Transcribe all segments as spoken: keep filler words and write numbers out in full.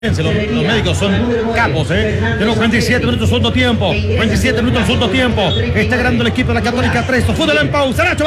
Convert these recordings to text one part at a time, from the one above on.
Los, los médicos son capos, ¿eh? Tenemos cuarenta y siete minutos segundo tiempo. cuarenta y siete minutos segundo tiempo. Está ganando el equipo de la Católica tres. Fútbol en pausa. Nacho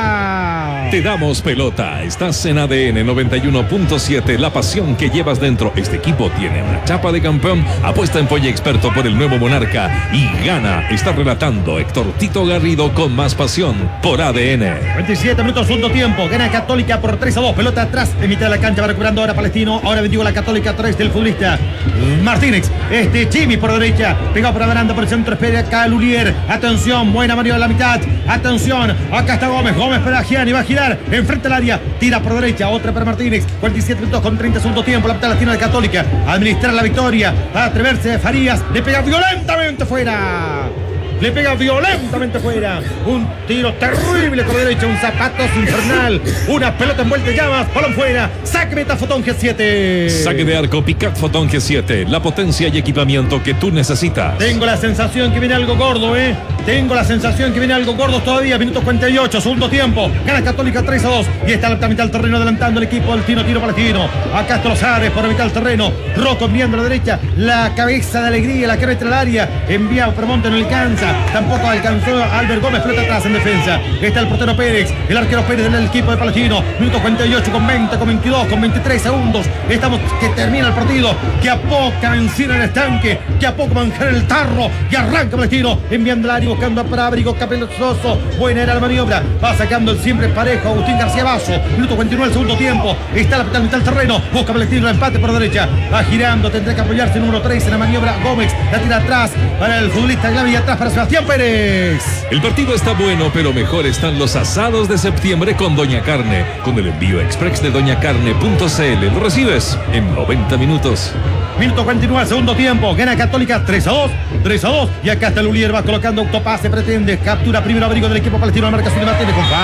Barca. Te damos pelota. Estás en A D N noventa y uno punto siete. La pasión que llevas dentro. Este equipo tiene una chapa de campeón. Apuesta en Polla Experto por el nuevo Monarca y gana. Está relatando Héctor Tito Garrido con más pasión por A D N. cuarenta y siete minutos segundo tiempo. Gana Católica por tres a dos. Pelota atrás en mitad de la cancha. Va recuperando ahora Palestino. Ahora bendigo la Católica tres del fútbol. Martínez, este Jimmy por derecha, pegado por la baranda por el centro, espera acá Lulier, atención, buena maniobra a la mitad, atención, acá está Gómez, Gómez para Gianni, va a girar, enfrente al área, tira por derecha, otra para Martínez, cuarenta y siete minutos con treinta segundos tiempo, la mitad la tiene de Católica, administrar la victoria, a atreverse Farías, le pega violentamente fuera. Le pega violentamente fuera. Un tiro terrible por derecha. Un zapatazo infernal. Una pelota envuelta en llamas. Balón fuera. Saque meta Fotón G siete. Saque de arco Picat Fotón G siete. La potencia y equipamiento que tú necesitas. Tengo la sensación que viene algo gordo, ¿eh? Tengo la sensación que viene algo gordo todavía. Minuto cuarenta y ocho. Segundo tiempo. Gana Católica tres a dos. Y está la mitad del terreno adelantando el equipo del Tino Tiro Palestino. Acá está los Ares por la mitad del terreno. Rocco enviando a la derecha. La cabeza de alegría. La que entra al área. Envía Premonte, no alcanza. Tampoco alcanzó Albert Gómez, pelota atrás en defensa. Está el portero Pérez, el arquero Pérez del equipo de Palestino. Minuto cuarenta y ocho con veinte, con veintidós, con veintitrés segundos. Estamos que termina el partido. Que a poco encina el estanque, que a poco manjar el tarro. Y arranca Palestino, enviando al área, buscando a Prábrigo, Capeloso. Buena era la maniobra. Va sacando el siempre parejo Agustín García Basso. Minuto cuarenta y nueve, el segundo tiempo. Está la mitad del terreno. Busca Palestino el empate por derecha. Va girando, tendrá que apoyarse el número tres en la maniobra. Gómez la tira atrás para el futbolista Glavi y atrás para Sebastián Pérez. El partido está bueno, pero mejor están los asados de septiembre con Doña Carne. Con el envío express de doña carne punto c l lo recibes en noventa minutos. Minuto cuarenta y nueve, segundo tiempo. Gana Católica tres a dos. tres a dos. Y acá está Lulier, va colocando autopase, pretende. Captura primero abrigo del equipo palestino. La marca Jimmy Martínez con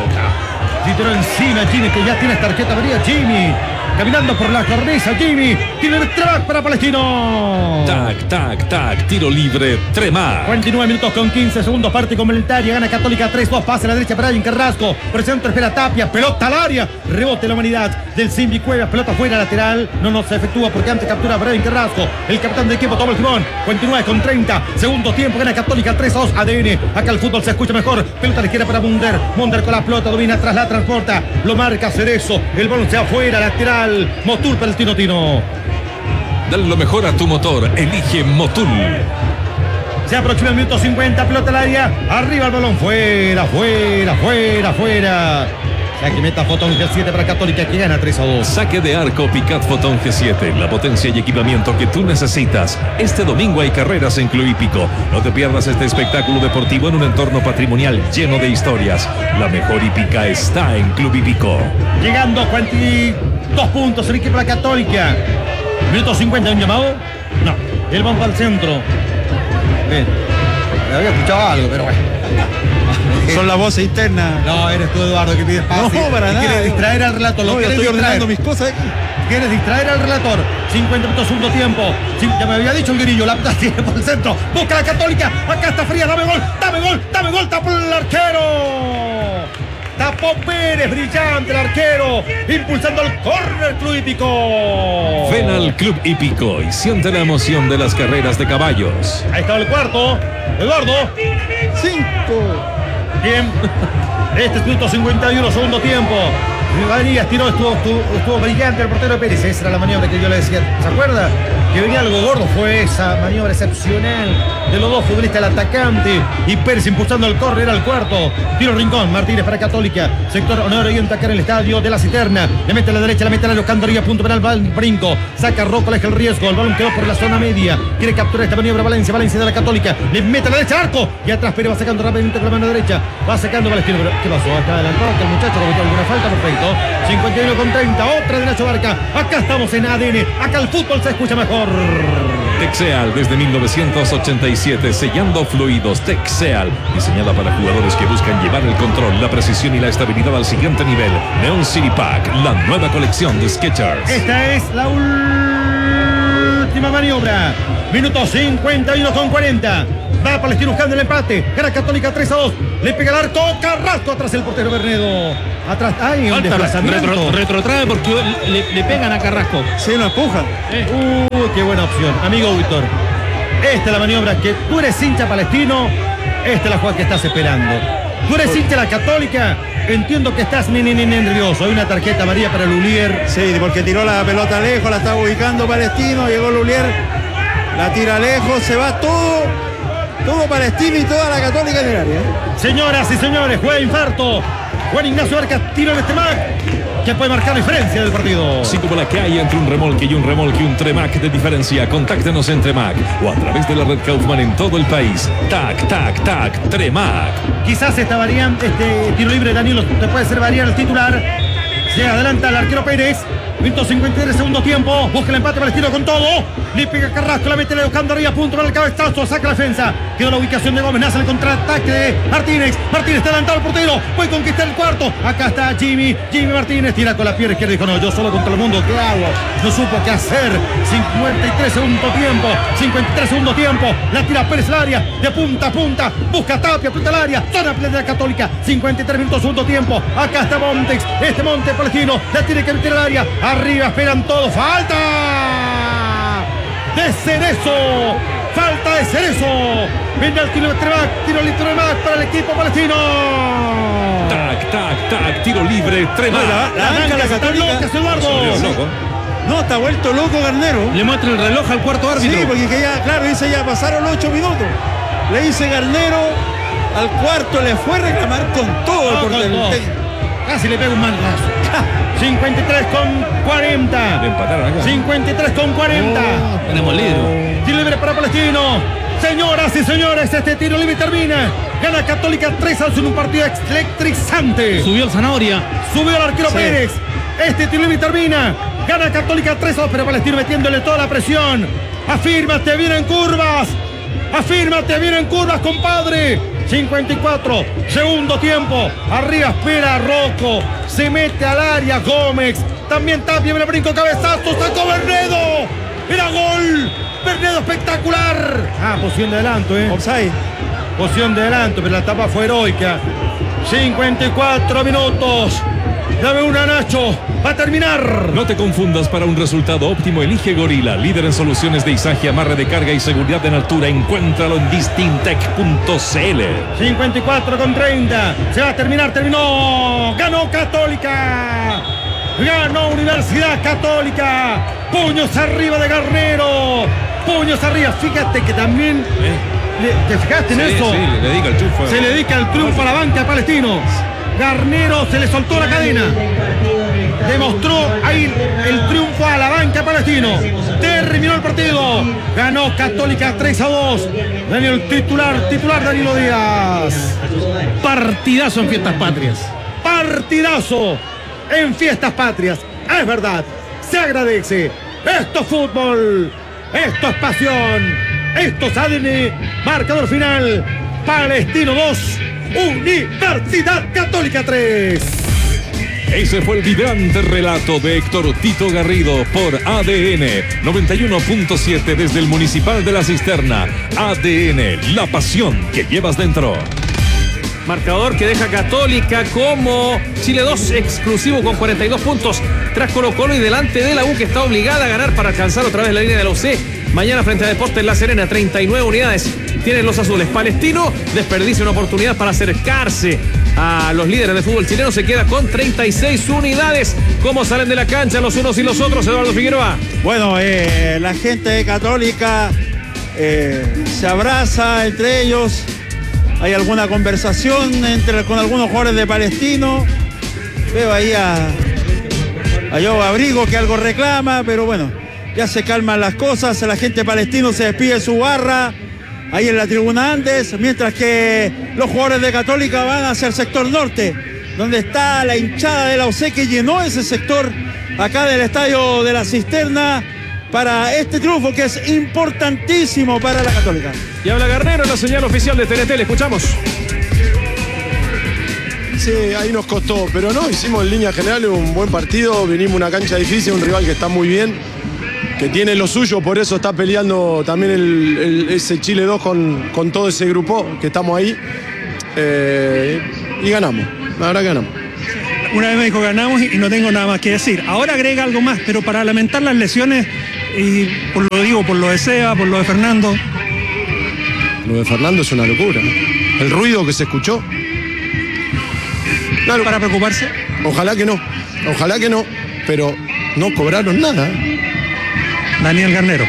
falta. Si tiró encima Jimmy, que ya tiene tarjeta amarilla. Jimmy. Caminando por la cornisa, Jimmy. Tiene el trabajo para Palestino. Tac, tac, tac. Tiro libre, Tremar. cuarenta y nueve minutos con quince segundos. Parte complementaria. Gana Católica tres dos. Pase a la derecha para Brian Carrasco. Por el centro espera Tapia. Pelota al área. Rebote la humanidad del Simbi Cuevas. Pelota fuera lateral. No, no se efectúa porque antes captura a Brian Carrasco. El capitán del equipo toma el timón. cuarenta y nueve con treinta. Segundo tiempo. Gana Católica tres a dos. A D N. Acá el fútbol se escucha mejor. Pelota a la izquierda para Munder. Munder con la pelota. Domina atrás. La transporta. Lo marca Cerezo. El balón se afuera. Lateral. Motul para el Tino Tino. Dale lo mejor a tu motor. Elige Motul. Se aproxima el minuto cincuenta. Pelota al área. Arriba el balón. Fuera, fuera, fuera, fuera. Saque meta Fotón G siete para Católica que gana tres a dos. Saque de arco Picat Fotón G siete. La potencia y equipamiento que tú necesitas. Este domingo hay carreras en Club Hípico. No te pierdas este espectáculo deportivo en un entorno patrimonial lleno de historias. La mejor hípica está en Club Hípico. Llegando a cuarenta y dos puntos el equipo de la Católica. Minuto cincuenta, ¿un llamado? No. El bomba al centro. Bien. Había escuchado algo, pero bueno. Son la voz interna. No, eres tú, Eduardo, que pides pase. No, para nada. Quieres distraer al relator. No, Lo yo quieres estoy distraer. ordenando mis cosas aquí. Quieres distraer al relator. cincuenta minutos, segundo tiempo. Ya me había dicho el grillo. La pelota tiene por el centro. Busca la Católica. Acá está Frías. Dame gol. Dame gol. Dame gol. Tapó el arquero. Tapó Pérez. Brillante el arquero. Impulsando el córner Club Hípico. Ven al Club Hípico y siente la emoción de las carreras de caballos. Ahí está el cuarto. Eduardo. Cinco. Bien. Este es minuto cincuenta y uno, segundo tiempo. Varías tiró, estuvo, estuvo, estuvo brillante el portero de Pérez. Esa era la maniobra que yo le decía. ¿Se acuerda? Que venía algo gordo. Fue esa maniobra excepcional de los dos futbolistas, el atacante y Pérez impulsando el córner. Era el cuarto. Tiro Rincón. Martínez para Católica. Sector honor y atacar el estadio de la Cisterna. Le mete a la derecha, la mete a la Candaría. Punto penal. Va al brinco. Saca Rocco, aleja el riesgo. El balón quedó por la zona media. Quiere capturar esta maniobra Valencia. Valencia de la Católica. Le mete a la derecha al arco. Y atrás Pérez va sacando rápidamente con la mano derecha. Va sacando Palestino. Pero ¿qué pasó? Está adelantado. Que el muchacho cometió alguna falta. Perfecto. cincuenta y uno con treinta. Otra de Nacho Barca. Acá estamos en A D N. Acá el fútbol se escucha mejor. Texeal desde mil novecientos ochenta y siete, sellando fluidos. Texeal, diseñada para jugadores que buscan llevar el control, la precisión y la estabilidad al siguiente nivel. Neon City Pack, la nueva colección de Skechers. Esta es la última maniobra. Minuto cincuenta y uno con cuarenta. Va Palestino buscando el empate. Gana Católica tres a dos. Le pega el arco. Carrasco atrás el portero Bernedo. Atrás. Ay, un Falta, desplazamiento. retro, retrotrae porque le, le pegan a Carrasco. Sí, una empuja. Eh. Uh, qué buena opción. Amigo Víctor. Esta es la maniobra que tú eres hincha Palestino. Esta es la jugada que estás esperando. Tú eres hincha de la Católica. Entiendo que estás ni, ni, ni nervioso. Hay una tarjeta amarilla para Lulier. Sí, porque tiró la pelota lejos, la estaba ubicando Palestino, llegó Lulier, la tira lejos, se va todo, todo Palestino y toda la Católica en el área. Señoras y señores, juega infarto. Juan Ignacio Barca tiro en este Mac que puede marcar la diferencia del partido. Así como la que hay entre un remolque y un remolque, un Tremac de diferencia. Contáctenos en Tremac o a través de la red Kaufman en todo el país. Tac, tac, tac, Tremac. Quizás esta variante, este tiro libre, Danilo, te puede ser variar el titular. Se adelanta el arquero Pérez. Minuto cincuenta y tres, segundo tiempo. Busca el empate Palestino con todo. Le pega Carrasco, la mete buscando arriba, punto para el cabezazo. Saca la defensa. Quedó la ubicación de Gómez. Nace el contraataque de Martínez. Martínez está adelantado el portero. Puede conquistar el cuarto. Acá está Jimmy. Jimmy Martínez tira con la pierna izquierda. Dijo, no, yo solo contra el mundo. ¿Qué hago? No supo qué hacer. cincuenta y tres segundo tiempo. cincuenta y tres segundo tiempo. La tira Pérez al área. De punta a punta. Busca Tapia, punta al área. Zona plena de la Católica. cincuenta y tres minutos, segundo tiempo. Acá está Montex. Este Monte Palestino. La tiene que meter al área. Arriba esperan todos. ¡Falta! ¡De Cerezo! ¡Falta de Cerezo! Viene el tiro de Tremac. Tiro libre más para el equipo palestino. Tac, tac, tac. Tiro libre, Tremac. La, la banca la Católica. Eduardo. Loco. No, está vuelto loco Garnero. Le muestra el reloj al cuarto árbitro. Sí, porque que ya, claro, dice ya pasaron ocho minutos. Le dice Garnero al cuarto, le fue a reclamar con todo el No, portero. con todo. Casi le pega un manazo. cincuenta y tres con cuarenta. Le empataron acá. cincuenta y tres con cuarenta. Oh, tenemos líder. Tiro libre para Palestino. Señoras y señores, este tiro libre termina. Gana Católica tres a dos en un partido electrizante. Subió el Zanahoria. Subió el arquero Sí. Pérez. Este tiro libre termina. Gana Católica tres a dos, pero Palestino metiéndole toda la presión. Afírmate, vienen curvas. Afírmate, vienen curvas, compadre. cincuenta y cuatro, segundo tiempo. Arriba espera Rocco. Se mete al área Gómez. También Tapia, me la brinco, cabezazo. Sacó Bernedo. Era gol. Bernedo espectacular. Ah, posición de adelanto, eh. Offside. Posición de adelanto, pero la tapa fue heroica. cincuenta y cuatro minutos. Dame una, Nacho. Va a terminar. No te confundas, para un resultado óptimo elige Gorila, líder en soluciones de izaje, amarre de carga y seguridad en altura. Encuéntralo en distintec punto c l. cincuenta y cuatro con treinta. Se va a terminar, terminó. Ganó Católica. Ganó Universidad Católica. Puños arriba de Garnero. Puños arriba. Fíjate que también... le- ¿Te fijaste en Sí, eso? sí, le dedica el chufo. Se le dedica el triunfo a la banca Palestino. Garnero se le soltó la cadena. Demostró ahí el triunfo a la banca Palestino. Terminó el partido. Ganó Católica tres a dos. Daniel titular, titular Danilo Díaz. Partidazo en Fiestas Patrias. Partidazo en Fiestas Patrias. Es verdad. Se agradece. Esto es fútbol. Esto es pasión. Esto es A D N. Marcador final. Palestino dos. Universidad Católica tres. Ese fue el vibrante relato de Héctor Tito Garrido por A D N noventa y uno punto siete desde el Municipal de la Cisterna. A D N, la pasión que llevas dentro. Marcador que deja Católica como Chile dos exclusivo con cuarenta y dos puntos tras Colo Colo y delante de la U, que está obligada a ganar para alcanzar otra vez la línea de la U C. Mañana frente a Deportes La Serena, treinta y nueve unidades tienen los azules. Palestino desperdicia una oportunidad para acercarse a los líderes de fútbol chileno. Se queda con treinta y seis unidades. ¿Cómo salen de la cancha los unos y los otros, Eduardo Figueroa? Bueno, eh, la gente de Católica eh, se abraza entre ellos. Hay alguna conversación entre, con algunos jugadores de Palestino. Veo ahí a, a Joe Abrigo que algo reclama, pero bueno, ya se calman las cosas. La gente de Palestino se despide de su barra ahí en la tribuna Andes, mientras que los jugadores de Católica van hacia el sector norte, donde está la hinchada de la U C que llenó ese sector acá del estadio de la Cisterna para este triunfo que es importantísimo para la Católica. Y habla Garnero en la señal oficial de T N T. Le escuchamos. Sí, ahí nos costó, pero no, hicimos en línea general un buen partido, vinimos a una cancha difícil, un rival que está muy bien. que tiene lo suyo, por eso está peleando también el, el, ese Chile dos con, con todo ese grupo que estamos ahí. Eh, y ganamos, la verdad que ganamos. Una vez me dijo ganamos y no tengo nada más que decir. Ahora agrega algo más, pero para lamentar las lesiones, y por lo digo, por lo de Seba, por lo de Fernando. Lo de Fernando es una locura. El ruido que se escuchó. Claro, ¿Para preocuparse? Ojalá que no, ojalá que no, pero no cobraron nada. Daniel Garnero.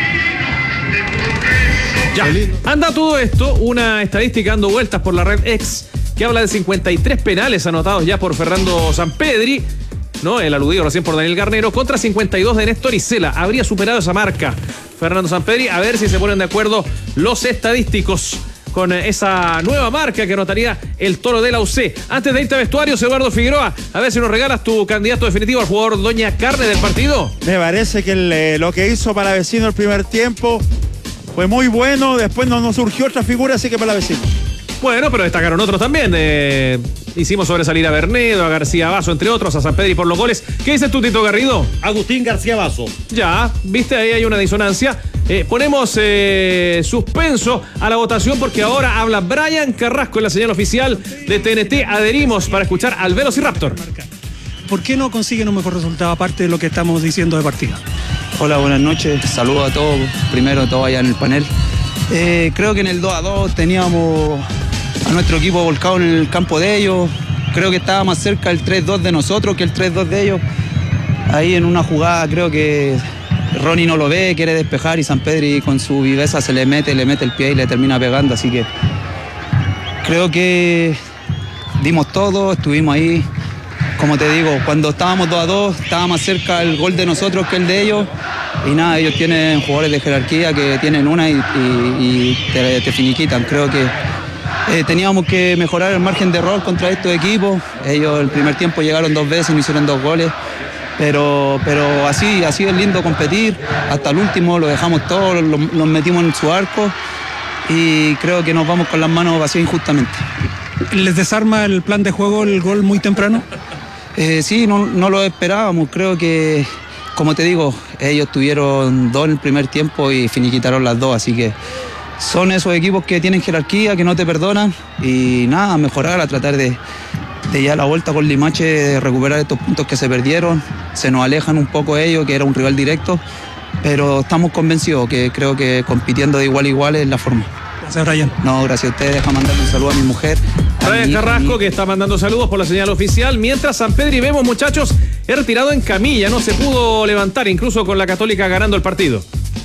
Ya, anda todo esto, una estadística dando vueltas por la red X que habla de cincuenta y tres penales anotados ya por Fernando Sampedri, ¿no? El aludido recién por Daniel Garnero, contra cincuenta y dos de Néstor Isela. Habría superado esa marca Fernando Sampedri. A ver si se ponen de acuerdo los estadísticos con esa nueva marca que anotaría el Toro de la U C. Antes de irte a vestuarios, Eduardo Figueroa, a ver si nos regalas tu candidato definitivo al jugador Doña Carne del partido. Me parece que el, eh, lo que hizo Palavecino el primer tiempo fue muy bueno. Después no nos surgió otra figura, así que Palavecino. Bueno, pero destacaron otros también. Eh, hicimos sobresalir a Bernedo, a García Basso, entre otros, a Sampedri por los goles. ¿Qué dices tú, Tito Garrido? Agustín García Basso. Ya, viste, ahí hay una disonancia. Eh, ponemos eh, suspenso a la votación porque ahora habla Brian Carrasco en la señal oficial de T N T. Adherimos para escuchar al Velociraptor. ¿Por qué no consiguen un mejor resultado aparte de lo que estamos diciendo de partida? Hola, buenas noches. Saludos a todos. Primero, todos allá en el panel. Eh, creo que en el dos a dos teníamos a nuestro equipo volcado en el campo de ellos. Creo que estaba más cerca el tres dos de nosotros que el tres dos de ellos. Ahí en una jugada creo que Ronnie no lo ve, quiere despejar y Sampedri con su viveza se le mete, le mete el pie y le termina pegando. Así que creo que dimos todo, estuvimos ahí. Como te digo, cuando estábamos dos a dos, estaba más cerca el gol de nosotros que el de ellos. Y nada, ellos tienen jugadores de jerarquía que tienen una y, y, y te, te finiquitan. Creo que eh, teníamos que mejorar el margen de error contra estos equipos. Ellos el primer tiempo llegaron dos veces y no hicieron dos goles. Pero, pero así, así es lindo competir. Hasta el último lo dejamos todo, los lo metimos en su arco. Y creo que nos vamos con las manos vacías injustamente. ¿Les desarma el plan de juego el gol muy temprano? Eh, sí, no, no lo esperábamos. Creo que, como te digo, ellos tuvieron dos en el primer tiempo y finiquitaron las dos. Así que son esos equipos que tienen jerarquía, que no te perdonan. Y nada, mejorar, a tratar de, de ya la vuelta con Limache, de recuperar estos puntos que se perdieron. Se nos alejan un poco ellos, que era un rival directo. Pero estamos convencidos que creo que compitiendo de igual a igual es la forma. Gracias, Brian. No, gracias a ustedes. Deja mandarle un saludo a mi mujer. Brian Carrasco, que está mandando saludos por la señal oficial. Mientras Sampedri, vemos, muchachos, es retirado en camilla. No se pudo levantar, incluso con la Católica ganando el partido.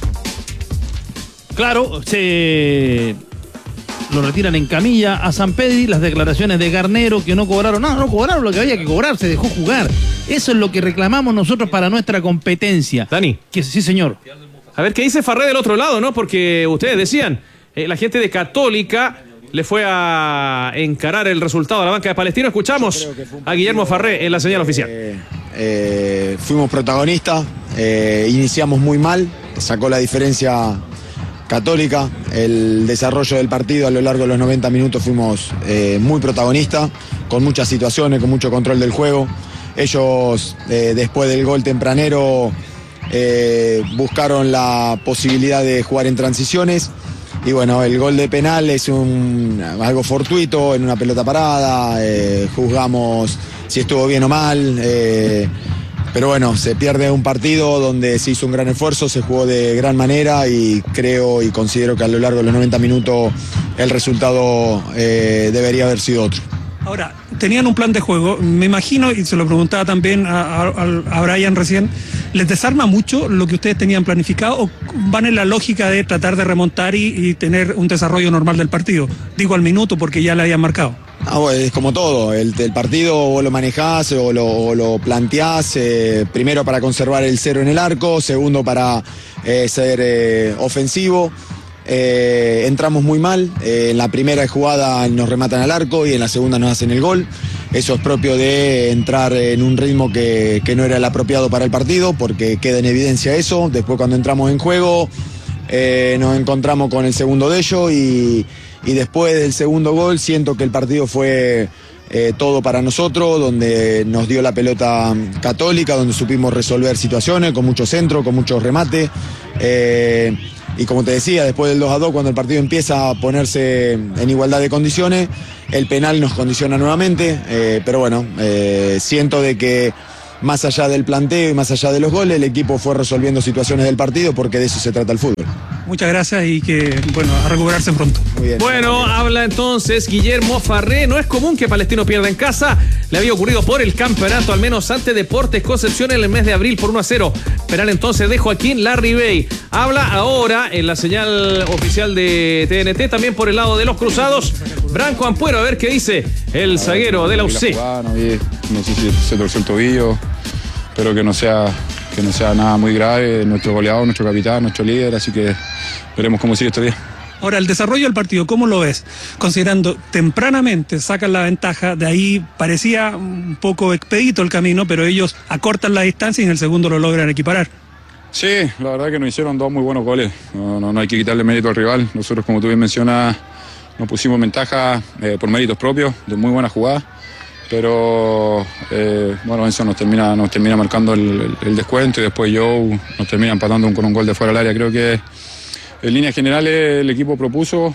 Claro, se lo retiran en camilla a Sampedri. Las declaraciones de Garnero que no cobraron. No, no cobraron lo que había que cobrar. Se dejó jugar. Eso es lo que reclamamos nosotros para nuestra competencia. Dani. Que, sí, señor. A ver, ¿qué dice Farré del otro lado, no? Porque ustedes decían, eh, la gente de Católica le fue a encarar el resultado a la banca de Palestino. Escuchamos a Guillermo Farré en la señal oficial. Eh, eh, fuimos protagonistas, eh, iniciamos muy mal, sacó la diferencia Católica. El desarrollo del partido a lo largo de los noventa minutos fuimos eh, muy protagonistas, con muchas situaciones, con mucho control del juego. Ellos, eh, después del gol tempranero, eh, buscaron la posibilidad de jugar en transiciones. Y bueno, el gol de penal es un, algo fortuito, en una pelota parada, eh, juzgamos si estuvo bien o mal, eh, pero bueno, se pierde un partido donde se hizo un gran esfuerzo, se jugó de gran manera y creo y considero que a lo largo de los noventa minutos el resultado eh, debería haber sido otro. Ahora, tenían un plan de juego, me imagino, y se lo preguntaba también a, a, a Brian recién, ¿les desarma mucho lo que ustedes tenían planificado o van en la lógica de tratar de remontar y, y tener un desarrollo normal del partido? Digo al minuto porque ya le habían marcado. Ah, bueno, es como todo, el, el partido vos lo manejás o lo, o lo planteás, eh, primero para conservar el cero en el arco, segundo para eh, ser eh, ofensivo. Eh, entramos muy mal, eh, en la primera jugada nos rematan al arco y en la segunda nos hacen el gol. Eso es propio de entrar en un ritmo que, que no era el apropiado para el partido, porque queda en evidencia eso. Después cuando entramos en juego eh, nos encontramos con el segundo de ellos y, y después del segundo gol siento que el partido fue eh, todo para nosotros, donde nos dio la pelota Católica, donde supimos resolver situaciones con mucho centro, con mucho remate. Eh, y como te decía, después del dos a dos, cuando el partido empieza a ponerse en igualdad de condiciones, el penal nos condiciona nuevamente, eh, pero bueno, eh, siento de que más allá del planteo y más allá de los goles, el equipo fue resolviendo situaciones del partido, porque de eso se trata el fútbol. Muchas gracias y que, bueno, a recuperarse pronto. Muy bien. Bueno, habla entonces Guillermo Farré. No es común que Palestino pierda en casa. Le había ocurrido por el campeonato, al menos ante Deportes Concepción en el mes de abril por uno a cero. Penal entonces de Joaquín Larribey. Habla ahora en la señal oficial de T N T, también por el lado de los cruzados, Branco Ampuero. A ver qué dice el zaguero de la U C. No, vi, no sé si se torció el tobillo, pero que no sea... que no sea nada muy grave, nuestro goleador, nuestro capitán, nuestro líder, así que veremos cómo sigue este día. Ahora, el desarrollo del partido, ¿cómo lo ves? Considerando tempranamente sacan la ventaja, de ahí parecía un poco expedito el camino, pero ellos acortan la distancia y en el segundo lo logran equiparar. Sí, la verdad que nos hicieron dos muy buenos goles, no, no, no hay que quitarle mérito al rival. Nosotros, como tú bien mencionas, nos pusimos ventaja eh, por méritos propios, de muy buena jugada. Pero eh, bueno, eso nos termina, nos termina marcando el, el, el descuento, y después Joe nos termina empatando con un gol de fuera del área. Creo que en líneas generales el equipo propuso,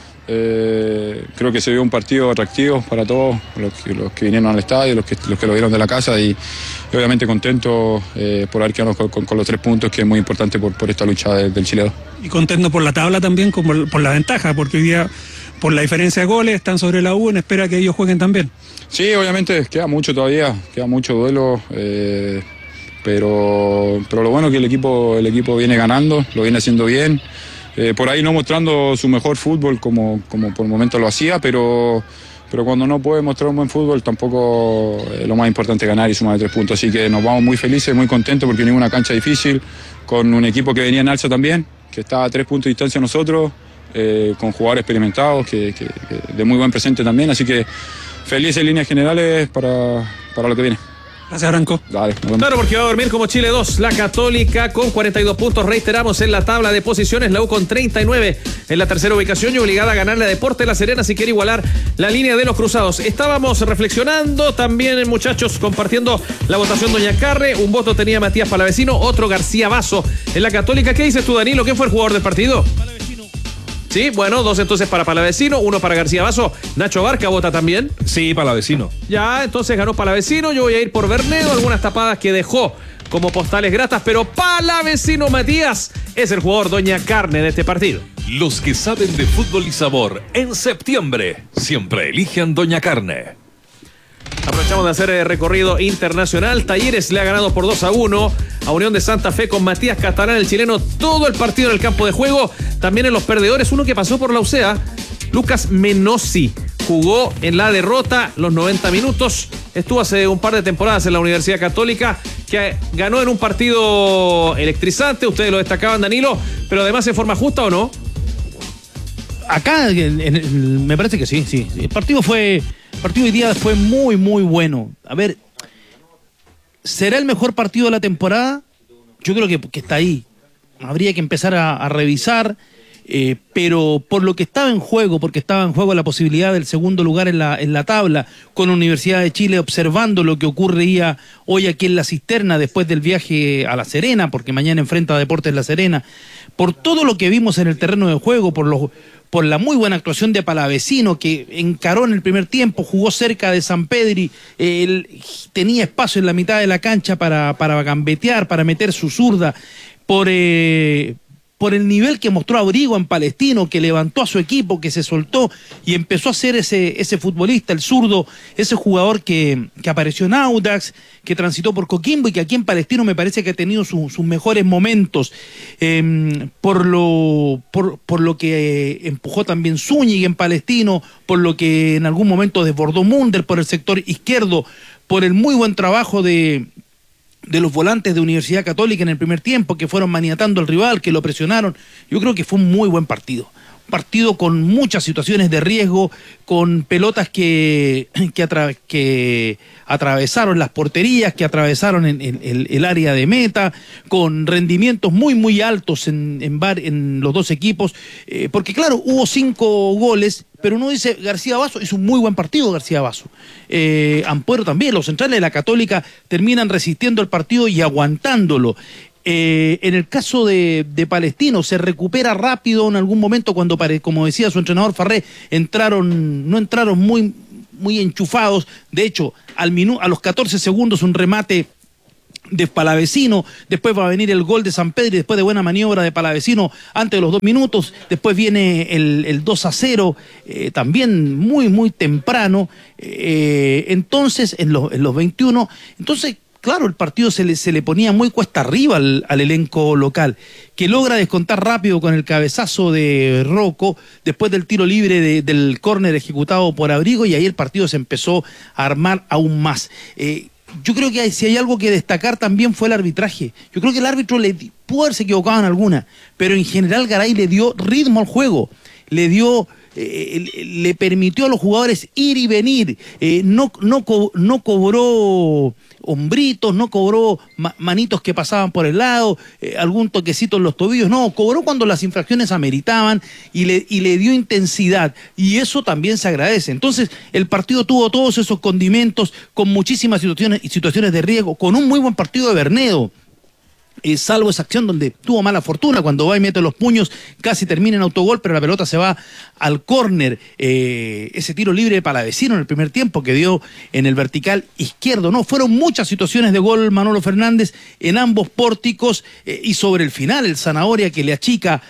eh, creo que se vio un partido atractivo para todos los que, los que vinieron al estadio, los que, los que lo vieron de la casa, y, y obviamente contento eh, por haber quedado con, con, con los tres puntos, que es muy importante por, por esta lucha de, del Chile dos. Y contento por la tabla también, como por la ventaja, porque hoy día, por la diferencia de goles, están sobre la U en espera que ellos jueguen también. Sí, obviamente queda mucho todavía, queda mucho duelo, eh, pero, pero lo bueno es que el equipo, el equipo viene ganando, lo viene haciendo bien, eh, por ahí no mostrando su mejor fútbol como, como por el momento lo hacía, pero, pero cuando no puede mostrar un buen fútbol tampoco es lo más importante ganar y sumar tres puntos, así que nos vamos muy felices, muy contentos, porque venimos una cancha difícil, con un equipo que venía en alza también, que está a tres puntos de distancia a nosotros, eh, con jugadores experimentados, que, que, que de muy buen presente también, así que feliz en líneas generales para, para lo que viene. Gracias, Branco. Dale, nos vemos. Claro, porque va a dormir como Chile dos. La Católica con cuarenta y dos puntos. Reiteramos en la tabla de posiciones. La U con treinta y nueve en la tercera ubicación y obligada a ganarle a Deportes La Serena si quiere igualar la línea de los cruzados. Estábamos reflexionando también, muchachos, compartiendo la votación Doña Carre. Un voto tenía Matías Palavecino, otro García Vaso en la Católica. ¿Qué dices tú, Danilo? ¿Quién fue el jugador del partido? Sí, bueno, dos entonces para Palavecino, uno para García Vaso. Nacho Barca vota también. Sí, Palavecino. Ya, entonces ganó Palavecino. Yo voy a ir por Bernedo, algunas tapadas que dejó como postales gratas, pero Palavecino Matías es el jugador Doña Carne de este partido. Los que saben de fútbol y sabor en septiembre siempre eligen Doña Carne. Aprovechamos de hacer el recorrido internacional. Talleres le ha ganado por dos a uno a Unión de Santa Fe con Matías Catalán, el chileno, todo el partido en el campo de juego. También en los perdedores, uno que pasó por la U C A, Lucas Menossi, jugó en la derrota los noventa minutos. Estuvo hace un par de temporadas en la Universidad Católica, que ganó en un partido electrizante. Ustedes lo destacaban, Danilo, pero además en forma justa, ¿o no? Acá en, en, me parece que sí, sí. El partido fue... El partido hoy día fue muy, muy bueno. A ver, ¿será el mejor partido de la temporada? Yo creo que, que está ahí. Habría que empezar a, a revisar, eh, pero por lo que estaba en juego, porque estaba en juego la posibilidad del segundo lugar en la, en la tabla, con la Universidad de Chile observando lo que ocurría hoy aquí en La Cisterna después del viaje a La Serena, porque mañana enfrenta a Deportes La Serena, por todo lo que vimos en el terreno de juego, por los... por la muy buena actuación de Palavecino, que encaró en el primer tiempo, jugó cerca de Sampedri, eh, él tenía espacio en la mitad de la cancha para, para gambetear, para meter su zurda, por, eh, por el nivel que mostró Abrigo en Palestino, que levantó a su equipo, que se soltó y empezó a ser ese, ese futbolista, el zurdo, ese jugador que, que apareció en Audax, que transitó por Coquimbo y que aquí en Palestino me parece que ha tenido su, sus mejores momentos, eh, por, lo, por, por lo que eh, empujó también Zúñiga en Palestino, por lo que en algún momento desbordó Munder por el sector izquierdo, por el muy buen trabajo de... de los volantes de Universidad Católica en el primer tiempo, que fueron maniatando al rival, que lo presionaron. Yo creo que fue un muy buen partido. partido con muchas situaciones de riesgo, con pelotas que, que, atra, que atravesaron las porterías, que atravesaron en, en, en el área de meta, con rendimientos muy muy altos en, en, bar, en los dos equipos, eh, porque claro, hubo cinco goles, pero uno dice, García Basso hizo un muy buen partido, García Basso. Eh, Ampuero también, los centrales de la Católica terminan resistiendo el partido y aguantándolo. Eh, en el caso de, de Palestino, se recupera rápido en algún momento cuando, como decía su entrenador Farré, entraron, no entraron muy, muy enchufados. De hecho, al minu a los catorce segundos un remate de Palavecino, después va a venir el gol de San Pedro y después de buena maniobra de Palavecino antes de los dos minutos, después viene el, el dos a cero, eh, también muy muy temprano, eh, entonces en los, en los veintiuno, entonces claro, el partido se le, se le ponía muy cuesta arriba al, al elenco local, que logra descontar rápido con el cabezazo de Rocco, después del tiro libre de, del córner ejecutado por Abrigo, y ahí el partido se empezó a armar aún más. Eh, Yo creo que hay, si hay algo que destacar también fue el arbitraje. Yo creo que el árbitro le pudo haberse equivocado en alguna, pero en general Garay le dio ritmo al juego, le dio, eh, le permitió a los jugadores ir y venir, eh, no, no, co no cobró hombritos, no cobró ma manitos que pasaban por el lado, eh, algún toquecito en los tobillos, no, cobró cuando las infracciones ameritaban y le, y le dio intensidad, y eso también se agradece. Entonces el partido tuvo todos esos condimentos, con muchísimas situaciones, situaciones de riesgo, con un muy buen partido de Bernedo. Eh, salvo esa acción donde tuvo mala fortuna, cuando va y mete los puños, casi termina en autogol, pero la pelota se va al córner. Eh, ese tiro libre de Palavecino en el primer tiempo que dio en el vertical izquierdo, ¿no? Fueron muchas situaciones de gol Manolo Fernández en ambos pórticos, eh, y sobre el final el Zanahoria que le achica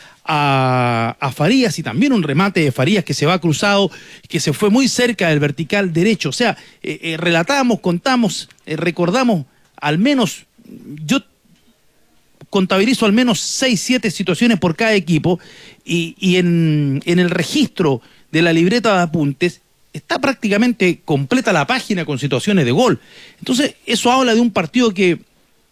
a, a Farías, y también un remate de Farías que se va cruzado, que se fue muy cerca del vertical derecho. O sea, eh, eh, relatamos, contamos, eh, recordamos, al menos yo contabilizo al menos seis, siete situaciones por cada equipo, y, y en, en el registro de la libreta de apuntes está prácticamente completa la página con situaciones de gol. Entonces eso habla de un partido que,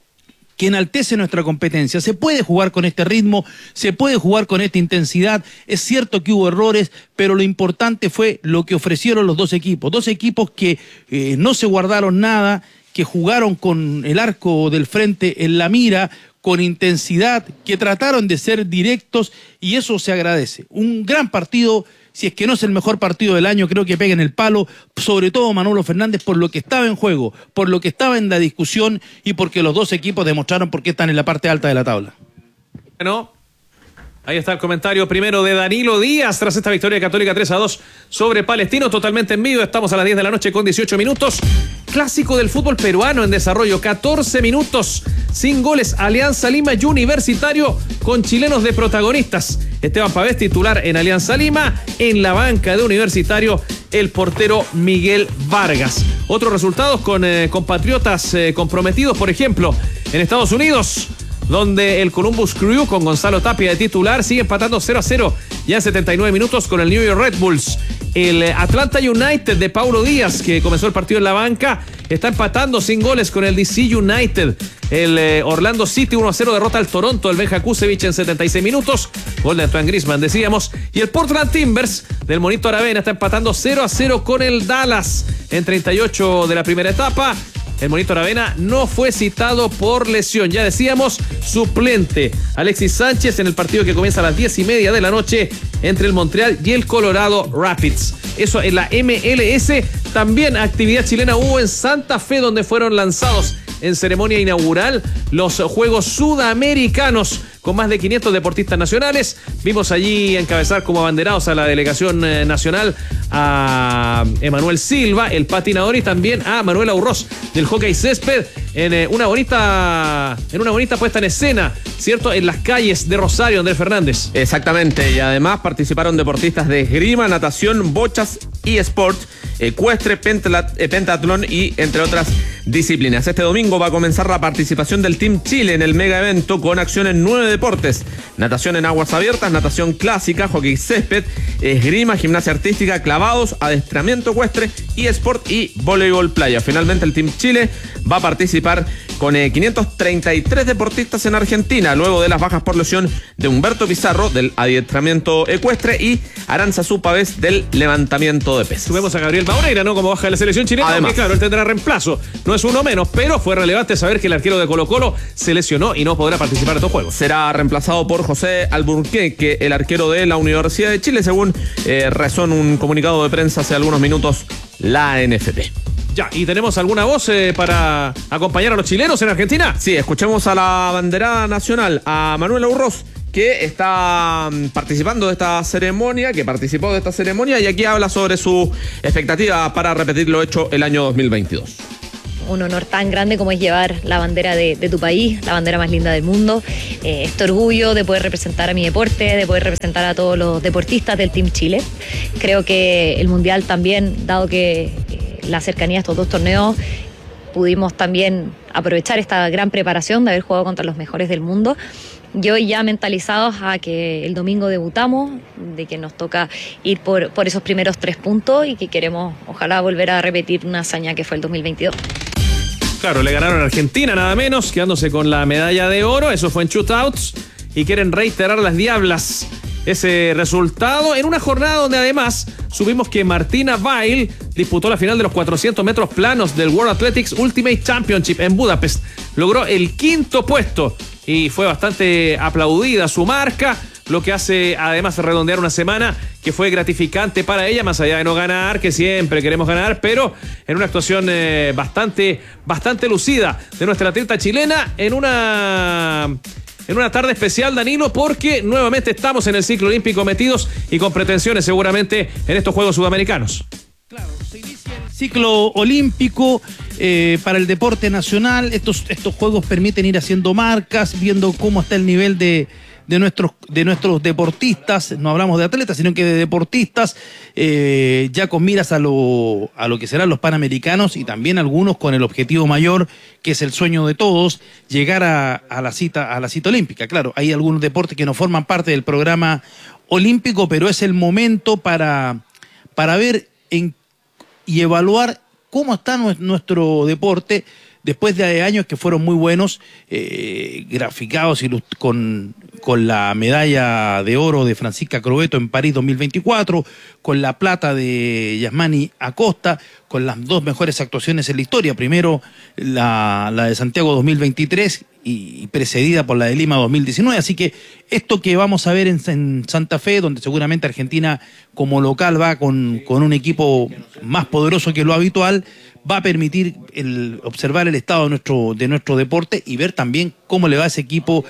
que enaltece nuestra competencia. Se puede jugar con este ritmo, se puede jugar con esta intensidad. Es cierto que hubo errores, pero lo importante fue lo que ofrecieron los dos equipos. Dos equipos que eh, no se guardaron nada, que jugaron con el arco del frente en la mira, con intensidad, que trataron de ser directos, y eso se agradece. Un gran partido, si es que no es el mejor partido del año, creo que pega en el palo, sobre todo Manolo Fernández, por lo que estaba en juego, por lo que estaba en la discusión, y porque los dos equipos demostraron por qué están en la parte alta de la tabla. Bueno, ahí está el comentario primero de Danilo Díaz tras esta victoria Católica tres a dos sobre Palestino, totalmente en vivo. Estamos a las diez de la noche con dieciocho minutos. Clásico del fútbol peruano en desarrollo, catorce minutos sin goles. Alianza Lima y Universitario con chilenos de protagonistas. Esteban Pavés titular en Alianza Lima, en la banca de Universitario el portero Miguel Vargas. Otros resultados con eh, compatriotas eh, comprometidos, por ejemplo, en Estados Unidos, donde el Columbus Crew con Gonzalo Tapia de titular sigue empatando cero a cero ya en setenta y nueve minutos con el New York Red Bulls. El Atlanta United de Paulo Díaz, que comenzó el partido en la banca, está empatando sin goles con el D C United. El eh, Orlando City uno a cero derrota al Toronto, el Benja Kusevich en setenta y seis minutos, gol de Antoine Griezmann decíamos. Y el Portland Timbers del Monito Aravena está empatando cero a cero con el Dallas en treinta y ocho de la primera etapa. El Monito Aravena no fue citado por lesión, ya decíamos, suplente Alexis Sánchez en el partido que comienza a las diez y media de la noche entre el Montreal y el Colorado Rapids. Eso en la M L S. También actividad chilena hubo en Santa Fe, donde fueron lanzados en ceremonia inaugural los Juegos Sudamericanos con más de quinientos deportistas nacionales. Vimos allí encabezar como abanderados a la delegación eh, nacional a Emanuel Silva, el patinador, y también a Manuela Urroz del hockey césped en eh, una bonita en una bonita puesta en escena, ¿cierto? En las calles de Rosario, Andrés Fernández. Exactamente, y además participaron deportistas de esgrima, natación, bochas y sport, ecuestre, pentatlón y entre otras disciplinas. Este domingo va a comenzar la participación del Team Chile en el mega evento con acción en nueve deportes: natación en aguas abiertas, natación clásica, hockey césped, esgrima, gimnasia artística, clavados, adiestramiento ecuestre y sport y voleibol playa. Finalmente el Team Chile va a participar con eh, quinientos treinta y tres deportistas en Argentina, luego de las bajas por lesión de Humberto Pizarro del adiestramiento ecuestre y Arantzazu Pavés del levantamiento de pesas. Subimos a Gabriel Maureira, ¿no? Como baja de la selección chilena, Además, aunque claro, él tendrá reemplazo. No es uno menos, pero fue relevante saber que el arquero de Colo-Colo se lesionó y no podrá participar en estos juegos. Será reemplazado por José Alburquerque, el arquero de la Universidad de Chile, según eh, rezó en un comunicado de prensa hace algunos minutos la A N F P. Ya, ¿y tenemos alguna voz eh, para acompañar a los chilenos en Argentina? Sí, escuchemos a la banderada nacional, a Manuel Urroz, que está participando de esta ceremonia, que participó de esta ceremonia y aquí habla sobre su expectativa para repetir lo hecho el año dos mil veintidós. Un honor tan grande como es llevar la bandera de, de tu país, la bandera más linda del mundo. Eh, este orgullo de poder representar a mi deporte, de poder representar a todos los deportistas del Team Chile. Creo que el Mundial también, dado que eh, la cercanía de estos dos torneos, pudimos también aprovechar esta gran preparación de haber jugado contra los mejores del mundo. Y hoy ya mentalizados a que el domingo debutamos, de que nos toca ir por, por esos primeros tres puntos y que queremos, ojalá, volver a repetir una hazaña que fue el dos mil veintidós. Claro, le ganaron a Argentina nada menos, quedándose con la medalla de oro. Eso fue en shootouts y quieren reiterar las Diablas ese resultado en una jornada donde además supimos que Martina Weil disputó la final de los cuatrocientos metros planos del World Athletics Ultimate Championship en Budapest. Logró el quinto puesto y fue bastante aplaudida su marca, lo que hace además redondear una semana que fue gratificante para ella, más allá de no ganar, que siempre queremos ganar, pero en una actuación eh, bastante, bastante lucida de nuestra atleta chilena en una... En una tarde especial, Danilo, porque nuevamente estamos en el ciclo olímpico metidos y con pretensiones seguramente en estos Juegos Sudamericanos. Claro, se inicia el ciclo olímpico eh, para el deporte nacional. Estos, estos Juegos permiten ir haciendo marcas, viendo cómo está el nivel de, de, nuestros, de nuestros deportistas. No hablamos de atletas, sino que de deportistas, eh, ya con miras a lo, a lo que serán los Panamericanos y también algunos con el objetivo mayor, que es el sueño de todos, llegar a, a la cita, a la cita olímpica. Claro, hay algunos deportes que no forman parte del programa olímpico, pero es el momento para, para ver en, y evaluar cómo está nuestro deporte después de años que fueron muy buenos, eh, graficados con, con la medalla de oro de Francisca Crobeto en París dos mil veinticuatro, con la plata de Yasmani Acosta, con las dos mejores actuaciones en la historia. Primero la, la de Santiago dos mil veintitrés y, y precedida por la de Lima dos mil diecinueve. Así que esto que vamos a ver en, en Santa Fe, donde seguramente Argentina como local va con, con un equipo más poderoso que lo habitual, va a permitir el, observar el estado de nuestro, de nuestro deporte y ver también cómo le va a ese equipo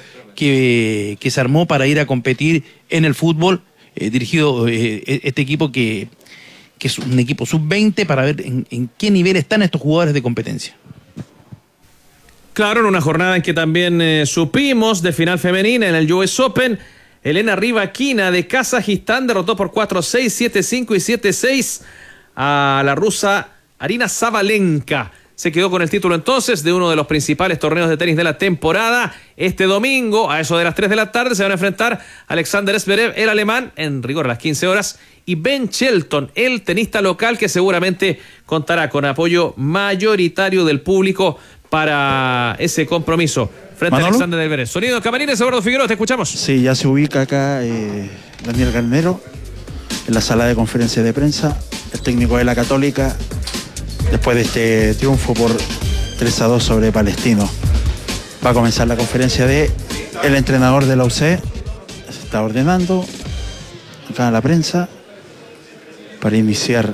que, que se armó para ir a competir en el fútbol, eh, dirigido eh, este equipo que, que es un equipo sub veinte, para ver en, en qué nivel están estos jugadores de competencia. Claro, en una jornada en que también eh, supimos de final femenina en el U S Open, Elena Rybakina de Kazajistán derrotó por cuatro seis, siete cinco y siete seis a la rusa Arina Sabalenka. Se quedó con el título entonces de uno de los principales torneos de tenis de la temporada. Este domingo, a eso de las tres de la tarde, se van a enfrentar Alexander Zverev, el alemán, en rigor a las quince horas, y Ben Shelton, el tenista local, que seguramente contará con apoyo mayoritario del público para ese compromiso frente ¿Manolo? a Alexander Zverev. Sonido Camarines, Eduardo Figueroa, te escuchamos. Sí, ya se ubica acá eh, Daniel Garnero en la sala de conferencia de prensa, el técnico de la Católica, después de este triunfo por tres a dos sobre Palestino. Va a comenzar la conferencia de el entrenador de la U C. Se está ordenando acá a la prensa para iniciar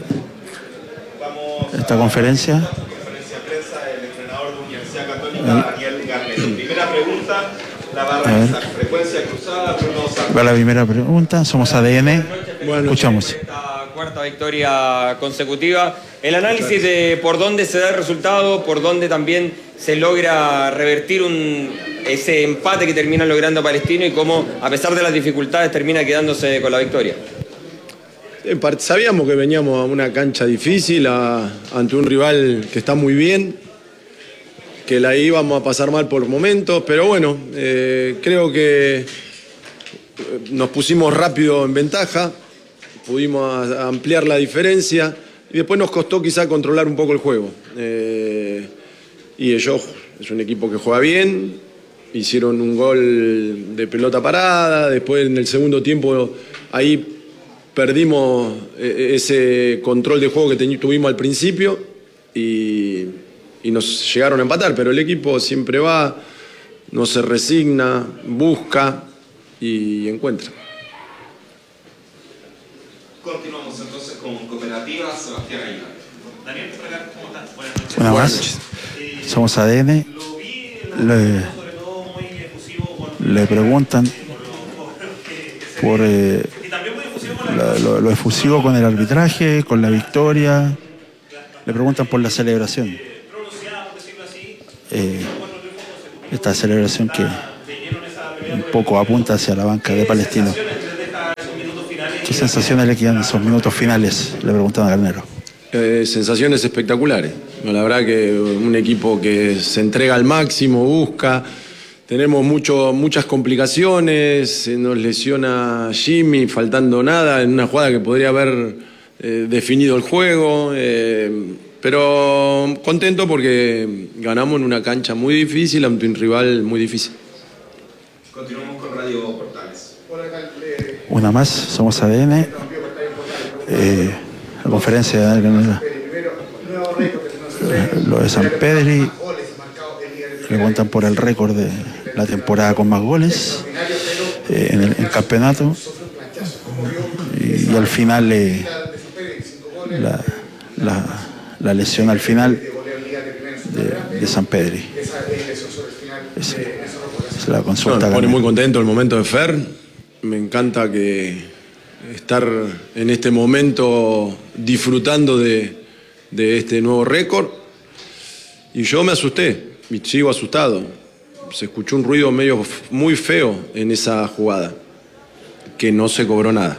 esta conferencia. Conferencia de prensa, el entrenador de Universidad Católica, Daniel Garnero. Primera pregunta, la va a realizar. Frecuencia cruzada, turno Va la primera pregunta, somos A D N. Bueno, escuchamos. Cuarta victoria consecutiva. El análisis de por dónde se da el resultado, por dónde también se logra revertir un, ese empate que termina logrando Palestino y cómo, a pesar de las dificultades, termina quedándose con la victoria. Sabíamos que veníamos a una cancha difícil, a, ante un rival que está muy bien, que la íbamos a pasar mal por momentos, pero bueno, eh, creo que nos pusimos rápido en ventaja, pudimos ampliar la diferencia y después nos costó quizá controlar un poco el juego. Eh, y ellos es un equipo que juega bien, hicieron un gol de pelota parada, después en el segundo tiempo ahí perdimos ese control de juego que tuvimos al principio y, y nos llegaron a empatar, pero el equipo siempre va, no se resigna, busca y encuentra. Continuamos entonces con Cooperativa Sebastián Aguilar. Daniel, ¿cómo estás? Buenas noches. Una más. Somos A D N. Le, le preguntan por eh, lo, lo, lo efusivo con el arbitraje, con la victoria. Le preguntan por la celebración. Eh, esta celebración que un poco apunta hacia la banca de Palestino. ¿Qué sensaciones le quedan en esos minutos finales? Le preguntan a Garnero. Eh, sensaciones espectaculares. La verdad que un equipo que se entrega al máximo, busca. Tenemos mucho, muchas complicaciones. Se nos lesiona Jimmy, faltando nada, en una jugada que podría haber eh, definido el juego. Eh, pero contento porque ganamos en una cancha muy difícil, ante un rival muy difícil. Continuamos con Radio Portales. Una más, somos A D N. Eh, la conferencia de Garnero. Lo de San Pedri, preguntan por el récord de la temporada con más goles eh, en el en campeonato y, y al final eh, la, la, la lesión al final de, de San Pedri. Es, es la consulta. No, me pone muy contento el momento de Fer. Me encanta que estar en este momento disfrutando de, de este nuevo récord. Y yo me asusté, y sigo asustado. Se escuchó un ruido medio muy feo en esa jugada, que no se cobró nada.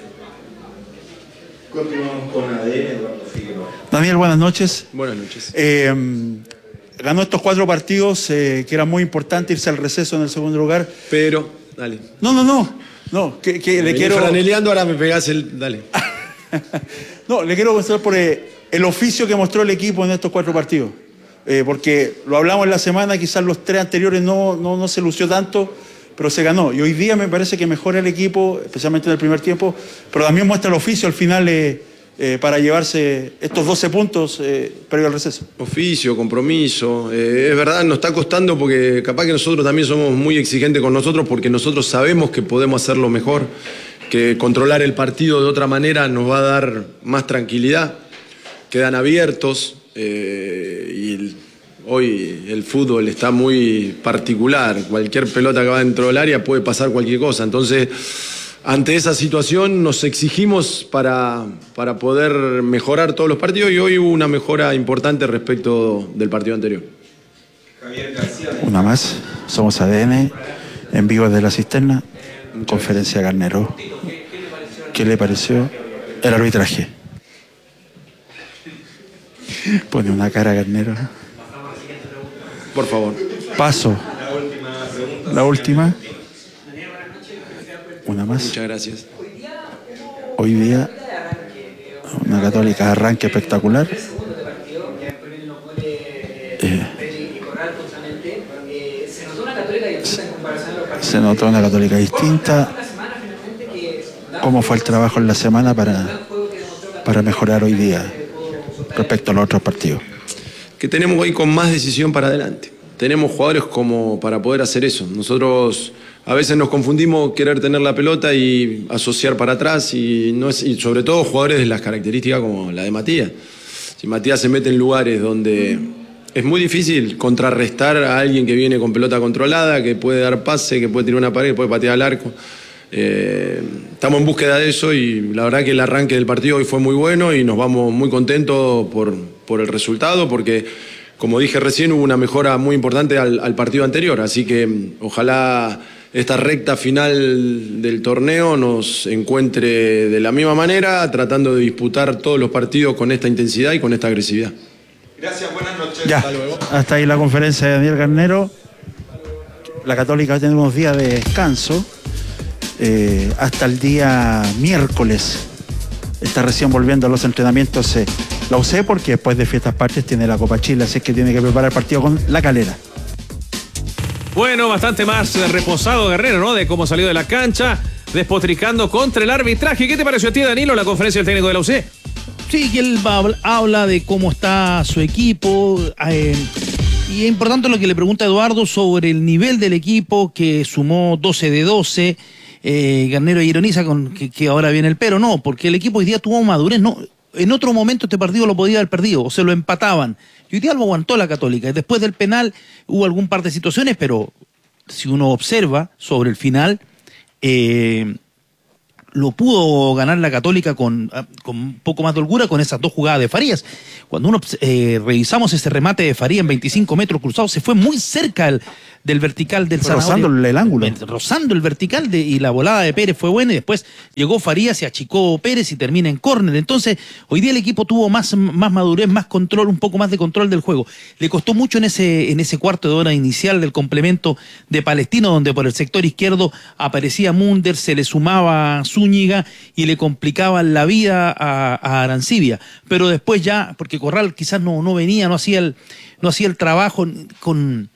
Continuamos con A D N, Eduardo Figueroa. Daniel, buenas noches. Buenas noches. Eh, ganó estos cuatro partidos, eh, que era muy importante irse al receso en el segundo lugar. Pero, dale. No, no, no. No, que, que le quiero. Franeleando, ahora me pegás el. Dale. No, le quiero mostrar por eh, el oficio que mostró el equipo en estos cuatro partidos. Eh, porque lo hablamos en la semana, quizás los tres anteriores no, no, no se lució tanto, pero se ganó. Y hoy día me parece que mejora el equipo, especialmente en el primer tiempo, pero también muestra el oficio al final eh, eh, para llevarse estos doce puntos eh, previo al receso. Oficio, compromiso. Eh, es verdad, nos está costando porque capaz que nosotros también somos muy exigentes con nosotros porque nosotros sabemos que podemos hacerlo mejor, que controlar el partido de otra manera nos va a dar más tranquilidad. Quedan abiertos. Eh, y el, hoy el fútbol está muy particular, cualquier pelota que va dentro del área puede pasar cualquier cosa, entonces ante esa situación nos exigimos para, para poder mejorar todos los partidos y hoy hubo una mejora importante respecto del partido anterior. Javier García. Una más, somos A D N, en vivo desde la cisterna, conferencia Garnero. ¿Qué le pareció el arbitraje? Pone una cara Garnero. Por favor. Paso. La última. Una más. Muchas gracias. Hoy día, una Católica arranque espectacular. Eh, se notó una Católica distinta. ¿Cómo fue el trabajo en la semana para, para mejorar hoy día respecto a los otros partidos? Que tenemos hoy con más decisión para adelante. Tenemos jugadores como para poder hacer eso. Nosotros a veces nos confundimos querer tener la pelota y asociar para atrás y, no es, y sobre todo jugadores de las características como la de Matías. Si Matías se mete en lugares donde es muy difícil contrarrestar a alguien que viene con pelota controlada, que puede dar pase, que puede tirar una pared, que puede patear al arco. Eh, estamos en búsqueda de eso y la verdad que el arranque del partido hoy fue muy bueno y nos vamos muy contentos por, por el resultado porque, como dije recién, hubo una mejora muy importante al, al partido anterior, así que ojalá esta recta final del torneo nos encuentre de la misma manera, tratando de disputar todos los partidos con esta intensidad y con esta agresividad. Gracias, buenas noches. Ya, hasta luego. Hasta ahí la conferencia de Daniel Garnero. La Católica va a tener unos días de descanso. Eh, hasta el día miércoles está recién volviendo a los entrenamientos eh, la U C, porque después de Fiestas Patrias tiene la Copa Chile, así es que tiene que preparar el partido con La Calera. Bueno, bastante más reposado Guerrero, ¿no? De cómo salió de la cancha, despotricando contra el arbitraje. ¿Qué te pareció a ti, Danilo, la conferencia del técnico de la U C? Sí, que él habla de cómo está su equipo. Eh, y es importante lo que le pregunta Eduardo sobre el nivel del equipo, que sumó doce de doce. Eh, Garnero ironiza con que, que ahora viene el pero. No, porque el equipo hoy día tuvo madurez. No, en otro momento este partido lo podía haber perdido, o se lo empataban. Y hoy día lo aguantó la Católica. Después del penal hubo algún par de situaciones, pero si uno observa sobre el final, eh, lo pudo ganar la Católica con, con un poco más de holgura con esas dos jugadas de Farías. Cuando uno eh, revisamos ese remate de Farías en veinticinco metros cruzados, se fue muy cerca el, del vertical del Zanahoria. Rozando el ángulo. Rozando el vertical de, y la volada de Pérez fue buena, y después llegó Farías y achicó Pérez y termina en córner. Entonces, hoy día el equipo tuvo más, más madurez, más control, un poco más de control del juego. Le costó mucho en ese, en ese cuarto de hora inicial del complemento de Palestino, donde por el sector izquierdo aparecía Munder, se le sumaba Zúñiga y le complicaban la vida a, a Arancibia. Pero después ya, porque Corral quizás no, no venía, no hacía el, no hacía el trabajo con...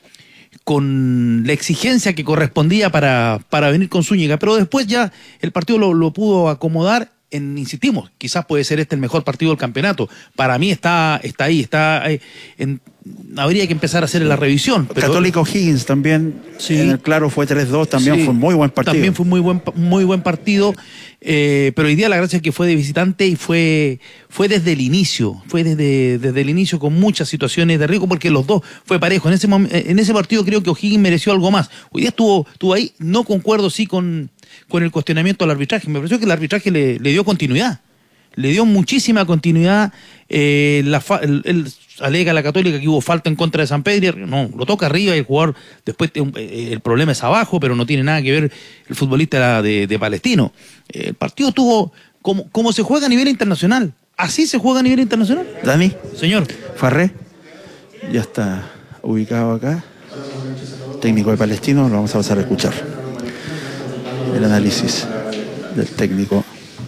con la exigencia que correspondía para, para venir con Zúñiga, pero después ya el partido lo, lo pudo acomodar. En, insistimos, quizás puede ser este el mejor partido del campeonato. Para mí está, está ahí, está ahí, en, habría que empezar a hacer la revisión. Pero, Católica O'Higgins también, sí, en el claro fue tres dos, también sí, fue un muy buen partido. También fue muy buen, muy buen partido, eh, pero hoy día la gracia es que fue de visitante y fue, fue desde el inicio, fue desde, desde el inicio con muchas situaciones de riesgo, porque los dos fue parejo. En ese, en ese partido creo que O'Higgins mereció algo más. Hoy día estuvo, estuvo ahí, no concuerdo sí con... con el cuestionamiento al arbitraje. Me pareció que el arbitraje le, le dio continuidad, le dio muchísima continuidad. Eh, la fa, el, el, alega la Católica que hubo falta en contra de San Pedro, no, lo toca arriba y el jugador después eh, el problema es abajo, pero no tiene nada que ver el futbolista de, de Palestino. Eh, el partido tuvo como, como se juega a nivel internacional, así se juega a nivel internacional. Dani, señor Farré ya está ubicado acá, técnico de Palestino, lo vamos a pasar a escuchar el análisis del técnico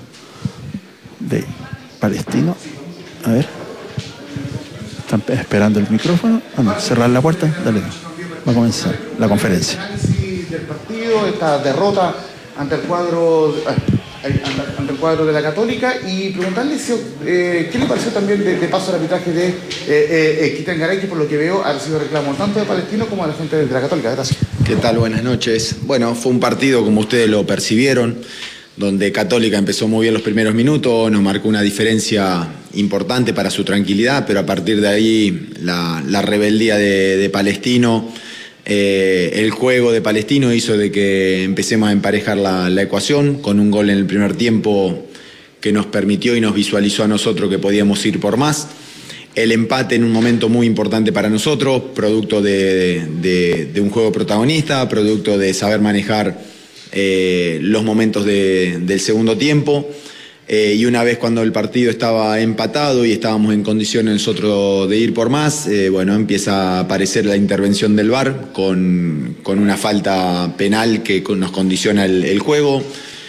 de Palestino. A ver, están esperando el micrófono. Vamos a cerrar la puerta. Dale, va a comenzar la conferencia. Análisis del partido, esta derrota ante el cuadro ante el cuadro de la Católica, y preguntarle si, eh, qué le pareció también de, de paso al arbitraje de eh, eh, Kitán Garay, que por lo que veo ha recibido reclamos tanto de Palestino como de la gente de la Católica. Gracias. ¿Qué tal? Buenas noches. Bueno, fue un partido como ustedes lo percibieron, donde Católica empezó muy bien los primeros minutos, nos marcó una diferencia importante para su tranquilidad, pero a partir de ahí la, la rebeldía de, de Palestino, eh, el juego de Palestino hizo de que empecemos a emparejar la, la ecuación con un gol en el primer tiempo que nos permitió y nos visualizó a nosotros que podíamos ir por más. El empate en un momento muy importante para nosotros, producto de, de, de un juego protagonista, producto de saber manejar eh, los momentos de, del segundo tiempo. Eh, y una vez cuando el partido estaba empatado y estábamos en condiciones nosotros de ir por más, eh, bueno, empieza a aparecer la intervención del V A R con, con una falta penal que nos condiciona el, el juego.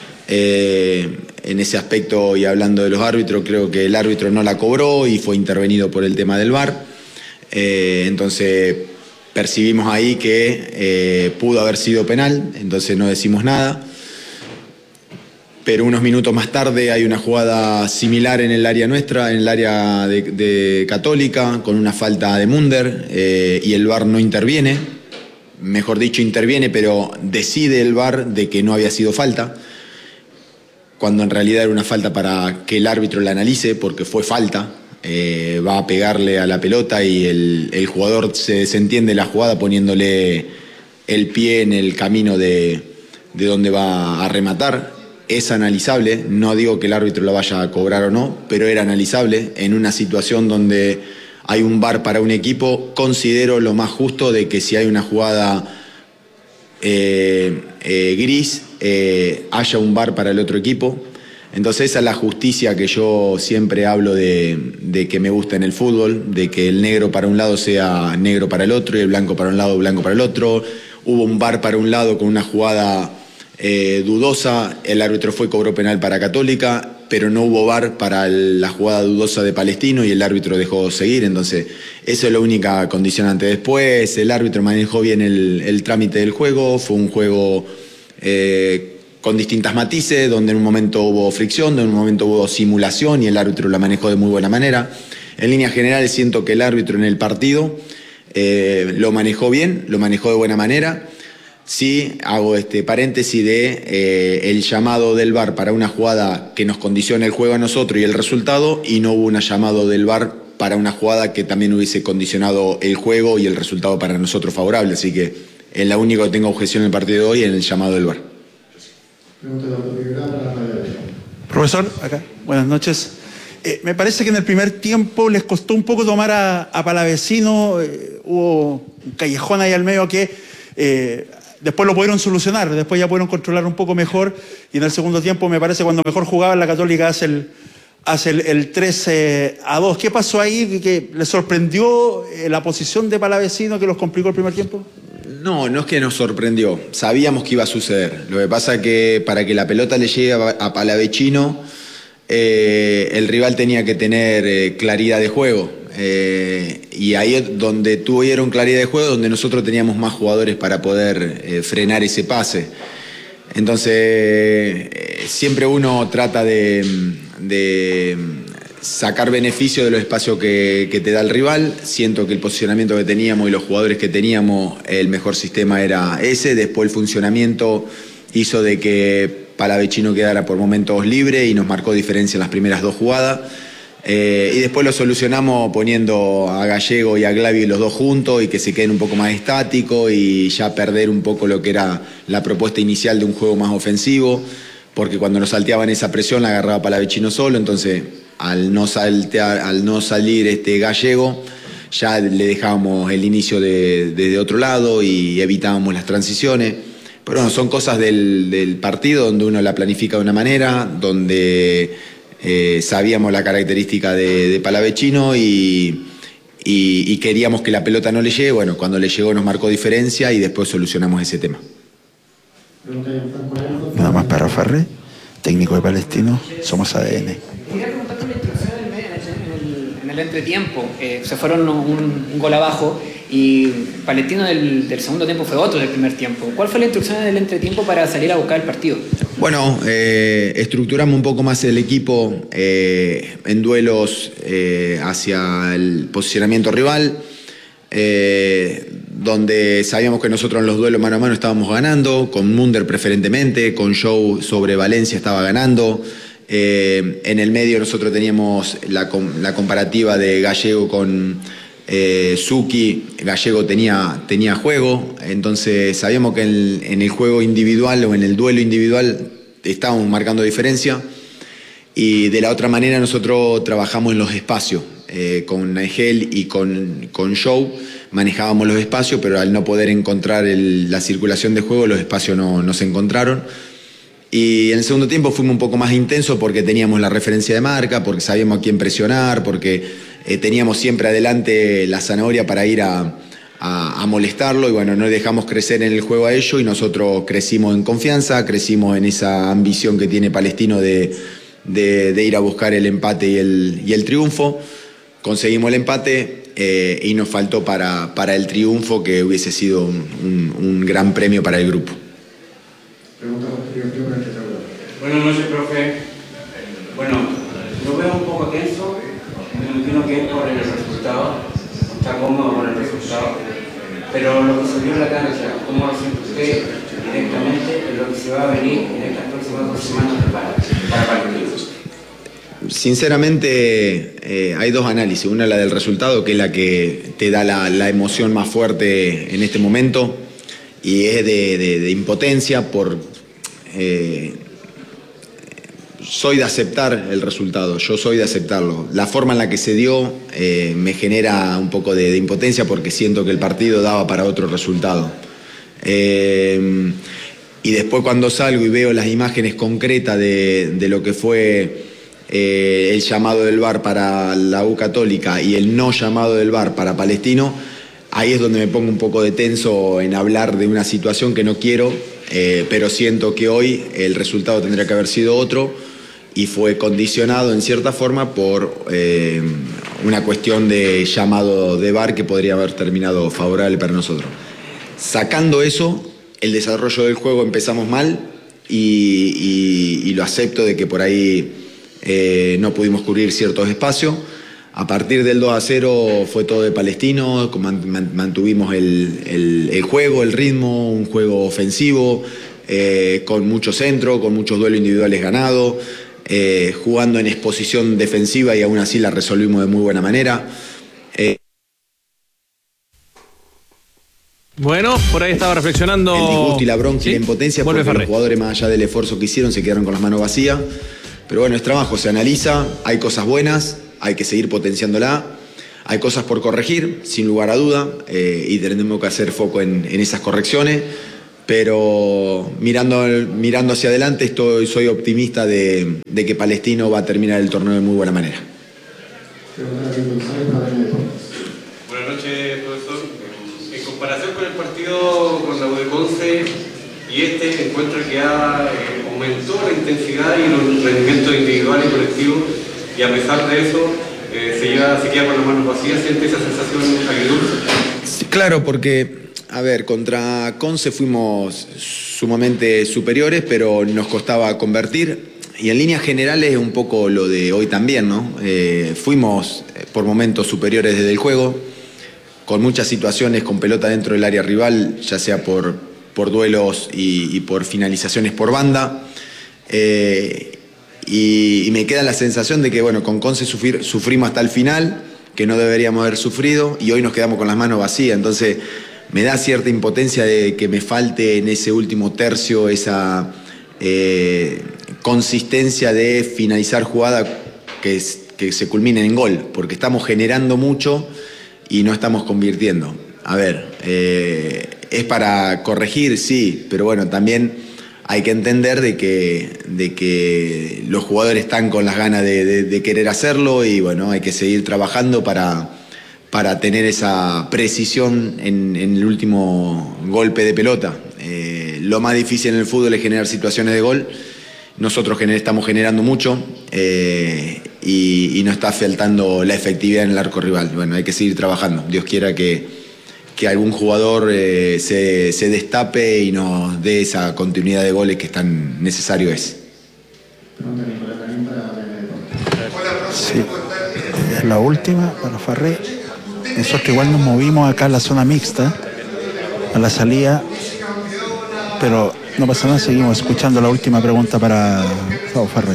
Eh, en ese aspecto, y hablando de los árbitros, creo que el árbitro no la cobró y fue intervenido por el tema del V A R. Eh, entonces percibimos ahí que eh, pudo haber sido penal, entonces no decimos nada. Pero unos minutos más tarde hay una jugada similar en el área nuestra, en el área de, de Católica, con una falta de Munder, eh, y el V A R no interviene. Mejor dicho, interviene, pero decide el V A R de que no había sido falta, cuando en realidad era una falta para que el árbitro la analice, porque fue falta. Eh, va a pegarle a la pelota y el, el jugador se desentiende la jugada poniéndole el pie en el camino de, de donde va a rematar. Es analizable, no digo que el árbitro lo vaya a cobrar o no, pero era analizable. En una situación donde hay un V A R para un equipo, considero lo más justo de que si hay una jugada eh, eh, gris, eh, haya un V A R para el otro equipo. Entonces esa es la justicia que yo siempre hablo de, de que me gusta en el fútbol, de que el negro para un lado sea negro para el otro y el blanco para un lado, blanco para el otro. Hubo un V A R para un lado con una jugada Eh, dudosa, el árbitro fue, cobró penal para Católica, pero no hubo V A R para el, la jugada dudosa de Palestino y el árbitro dejó seguir, entonces eso es la única condicionante. Después el árbitro manejó bien el, el trámite del juego, fue un juego eh, con distintas matices, donde en un momento hubo fricción, donde en un momento hubo simulación y el árbitro la manejó de muy buena manera. En líneas generales siento que el árbitro en el partido eh, lo manejó bien, lo manejó de buena manera. Sí, hago este paréntesis de eh, el llamado del V A R para una jugada que nos condiciona el juego a nosotros y el resultado, y no hubo un llamado del V A R para una jugada que también hubiese condicionado el juego y el resultado para nosotros favorable. Así que es la única que tengo objeción en el partido de hoy, en el llamado del V A R. Profesor, acá, buenas noches. Eh, me parece que en el primer tiempo les costó un poco tomar a, a Palavecino, eh, hubo un callejón ahí al medio que eh, después lo pudieron solucionar, después ya pudieron controlar un poco mejor, y en el segundo tiempo me parece cuando mejor jugaban la Católica hace el, hace el, el trece a dos. ¿Qué pasó ahí? ¿Que les sorprendió eh, la posición de Palavecino que los complicó el primer tiempo? No, no es que nos sorprendió, sabíamos que iba a suceder. Lo que pasa es que para que la pelota le llegue a, a Palavecino, eh, el rival tenía que tener eh, claridad de juego. Eh, y ahí es donde tuvieron claridad de juego, donde nosotros teníamos más jugadores para poder eh, frenar ese pase. Entonces, eh, siempre uno trata de, de sacar beneficio de los espacios que, que te da el rival. Siento que el posicionamiento que teníamos y los jugadores que teníamos, el mejor sistema era ese. Después el funcionamiento hizo de que Palavecino quedara por momentos libre y nos marcó diferencia en las primeras dos jugadas. Eh, y después lo solucionamos poniendo a Gallego y a Glavi los dos juntos y que se queden un poco más estáticos y ya perder un poco lo que era la propuesta inicial de un juego más ofensivo, porque cuando nos salteaban esa presión la agarraba Palavecino solo. Entonces al no, saltear, al no salir este Gallego ya le dejábamos el inicio de, de, de otro lado y evitábamos las transiciones. Pero bueno, son cosas del, del partido donde uno la planifica de una manera, donde Eh, sabíamos la característica de, de Palavecino y, y, y queríamos que la pelota no le llegue. Bueno, cuando le llegó nos marcó diferencia y después solucionamos ese tema. Nada más para Farré, técnico de Palestino, somos A D N. Quería preguntarte una instrucción en el, en el, en el entretiempo. Eh, se fueron un, un gol abajo y Palestino del, del segundo tiempo fue otro del primer tiempo. ¿Cuál fue la instrucción en el entretiempo para salir a buscar el partido? Bueno, eh, estructuramos un poco más el equipo eh, en duelos eh, hacia el posicionamiento rival, eh, donde sabíamos que nosotros en los duelos mano a mano estábamos ganando, con Munder preferentemente, con Joe sobre Valencia estaba ganando. Eh, en el medio nosotros teníamos la, la comparativa de Gallego con eh, Zucchi. Gallego tenía, tenía juego, entonces sabíamos que en, en el juego individual o en el duelo individual estábamos marcando diferencia, y de la otra manera nosotros trabajamos en los espacios. Eh, con Nigel y con, con Joe manejábamos los espacios, pero al no poder encontrar el, la circulación de juego, los espacios no, no se encontraron. Y en el segundo tiempo fuimos un poco más intensos porque teníamos la referencia de marca, porque sabíamos a quién presionar, porque eh, teníamos siempre adelante la zanahoria para ir a, a, a molestarlo, y bueno, no dejamos crecer en el juego a ellos y nosotros crecimos en confianza, crecimos en esa ambición que tiene Palestino de, de, de ir a buscar el empate y el, y el triunfo. Conseguimos el empate eh, y nos faltó para, para el triunfo, que hubiese sido un, un, un gran premio para el grupo. Buenas noches, profe. Bueno, lo veo un poco tenso, me imagino que es por el resultado, no está cómodo con el resultado, pero lo que se vio en la cancha, ¿cómo lo siente usted directamente en lo que se va a venir en estas próximas dos semanas para, para partidos? Sinceramente eh, hay dos análisis, una la del resultado, que es la que te da la, la emoción más fuerte en este momento, y es de, de, de impotencia por... Eh, soy de aceptar el resultado, yo soy de aceptarlo. La forma en la que se dio eh, me genera un poco de, de impotencia porque siento que el partido daba para otro resultado. Eh, y después cuando salgo y veo las imágenes concretas de, de lo que fue eh, el llamado del V A R para la U Católica y el no llamado del V A R para Palestino, ahí es donde me pongo un poco de tenso en hablar de una situación que no quiero, eh, pero siento que hoy el resultado tendría que haber sido otro. y fue condicionado en cierta forma por eh, una cuestión de llamado de V A R que podría haber terminado favorable para nosotros. Sacando eso, el desarrollo del juego empezamos mal y, y, y lo acepto de que por ahí eh, no pudimos cubrir ciertos espacios. A partir del dos a cero fue todo de Palestino, mantuvimos el, el, el juego, el ritmo, un juego ofensivo, eh, con mucho centro, con muchos duelos individuales ganados, eh, jugando en exposición defensiva y aún así la resolvimos de muy buena manera. Eh, Bueno, por ahí estaba reflexionando. El disgusto y la bronca, ¿sí?, y la impotencia, Vuelve porque Farré. los jugadores, más allá del esfuerzo que hicieron, se quedaron con las manos vacías. Pero bueno, es trabajo, se analiza, hay cosas buenas, hay que seguir potenciándola, hay cosas por corregir, sin lugar a duda, eh, y tenemos que hacer foco en, en esas correcciones. Pero mirando, mirando hacia adelante, estoy, soy optimista de, de que Palestino va a terminar el torneo de muy buena manera. Buenas noches, profesor. En comparación con el partido con la U de Conce y este, encuentro que ha eh, aumentó la intensidad y los rendimientos individuales y colectivos, y a pesar de eso eh, se, lleva, se queda con las manos vacías. ¿Siente esa sensación agridulce? Sí, claro, porque, a ver, contra Conce fuimos sumamente superiores, pero nos costaba convertir. Y en líneas generales es un poco lo de hoy también, ¿no? Eh, fuimos por momentos superiores desde el juego, con muchas situaciones con pelota dentro del área rival, ya sea por, por duelos y, y por finalizaciones por banda. Eh, y, y me queda la sensación de que, bueno, con Conce sufrir, sufrimos hasta el final, que no deberíamos haber sufrido, y hoy nos quedamos con las manos vacías. Entonces me da cierta impotencia de que me falte en ese último tercio esa eh, consistencia de finalizar jugada que, que se culminen en gol, porque estamos generando mucho y no estamos convirtiendo. A ver, eh, es para corregir, sí, pero bueno, también hay que entender de que, de que los jugadores están con las ganas de, de, de querer hacerlo, y bueno, hay que seguir trabajando para, para tener esa precisión en, en el último golpe de pelota. Eh, lo más difícil en el fútbol es generar situaciones de gol. Nosotros gener, estamos generando mucho eh, y, y nos está faltando la efectividad en el arco rival. Bueno, hay que seguir trabajando. Dios quiera que, que algún jugador eh, se, se destape y nos dé esa continuidad de goles que tan necesario es. Sí, es la última para Farré. Nosotros igual nos movimos acá en la zona mixta, a la salida, pero no pasa nada, seguimos escuchando la última pregunta para Gustavo Farré.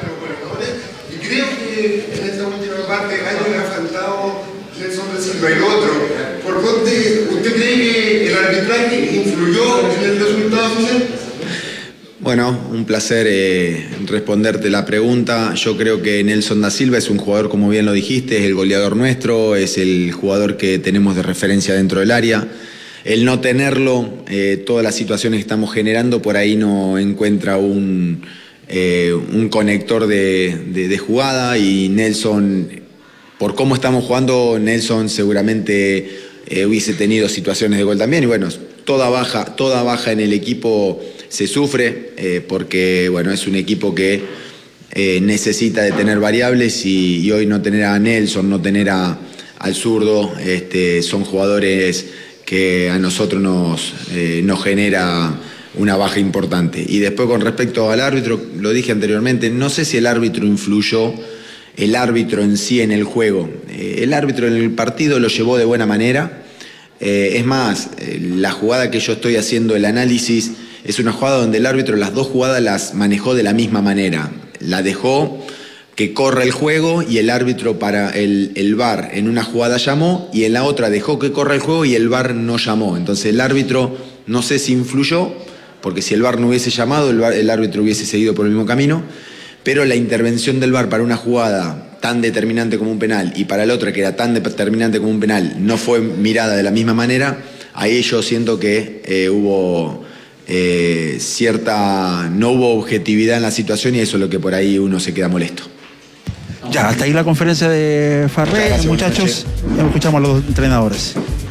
Y creo que en esta última parte hay un afrontado Nelson da Silva y el otro. ¿Por dónde usted cree que el arbitraje influyó en el resultado final? Bueno, un placer eh, responderte la pregunta. Yo creo que Nelson da Silva es un jugador, como bien lo dijiste, es el goleador nuestro, es el jugador que tenemos de referencia dentro del área. El no tenerlo, eh, todas las situaciones que estamos generando, por ahí no encuentra un, eh, un conector de, de, de jugada, y Nelson, por cómo estamos jugando, Nelson seguramente eh, hubiese tenido situaciones de gol también. Y bueno, toda baja, toda baja en el equipo se sufre, eh, porque bueno, es un equipo que eh, necesita de tener variables, y, y hoy no tener a Nelson, no tener a, al zurdo, este, son jugadores que a nosotros nos, eh, nos genera una baja importante. Y después, con respecto al árbitro, lo dije anteriormente, no sé si el árbitro influyó, el árbitro en sí en el juego. Eh, el árbitro en el partido lo llevó de buena manera. Eh, es más, eh, la jugada que yo estoy haciendo, el análisis, es una jugada donde el árbitro las dos jugadas las manejó de la misma manera. La dejó que corra el juego, y el árbitro para el, el V A R en una jugada llamó, y en la otra dejó que corra el juego y el V A R no llamó. Entonces el árbitro, no sé si influyó, porque si el V A R no hubiese llamado, el, V A R, el árbitro hubiese seguido por el mismo camino, pero la intervención del V A R para una jugada tan determinante como un penal, y para la otra que era tan determinante como un penal, no fue mirada de la misma manera. Ahí yo siento que eh, hubo eh, cierta, no hubo objetividad en la situación, y eso es lo que por ahí uno se queda molesto. Ya, hasta ahí la conferencia de Farré. Gracias, muchachos. Ya escuchamos a los entrenadores.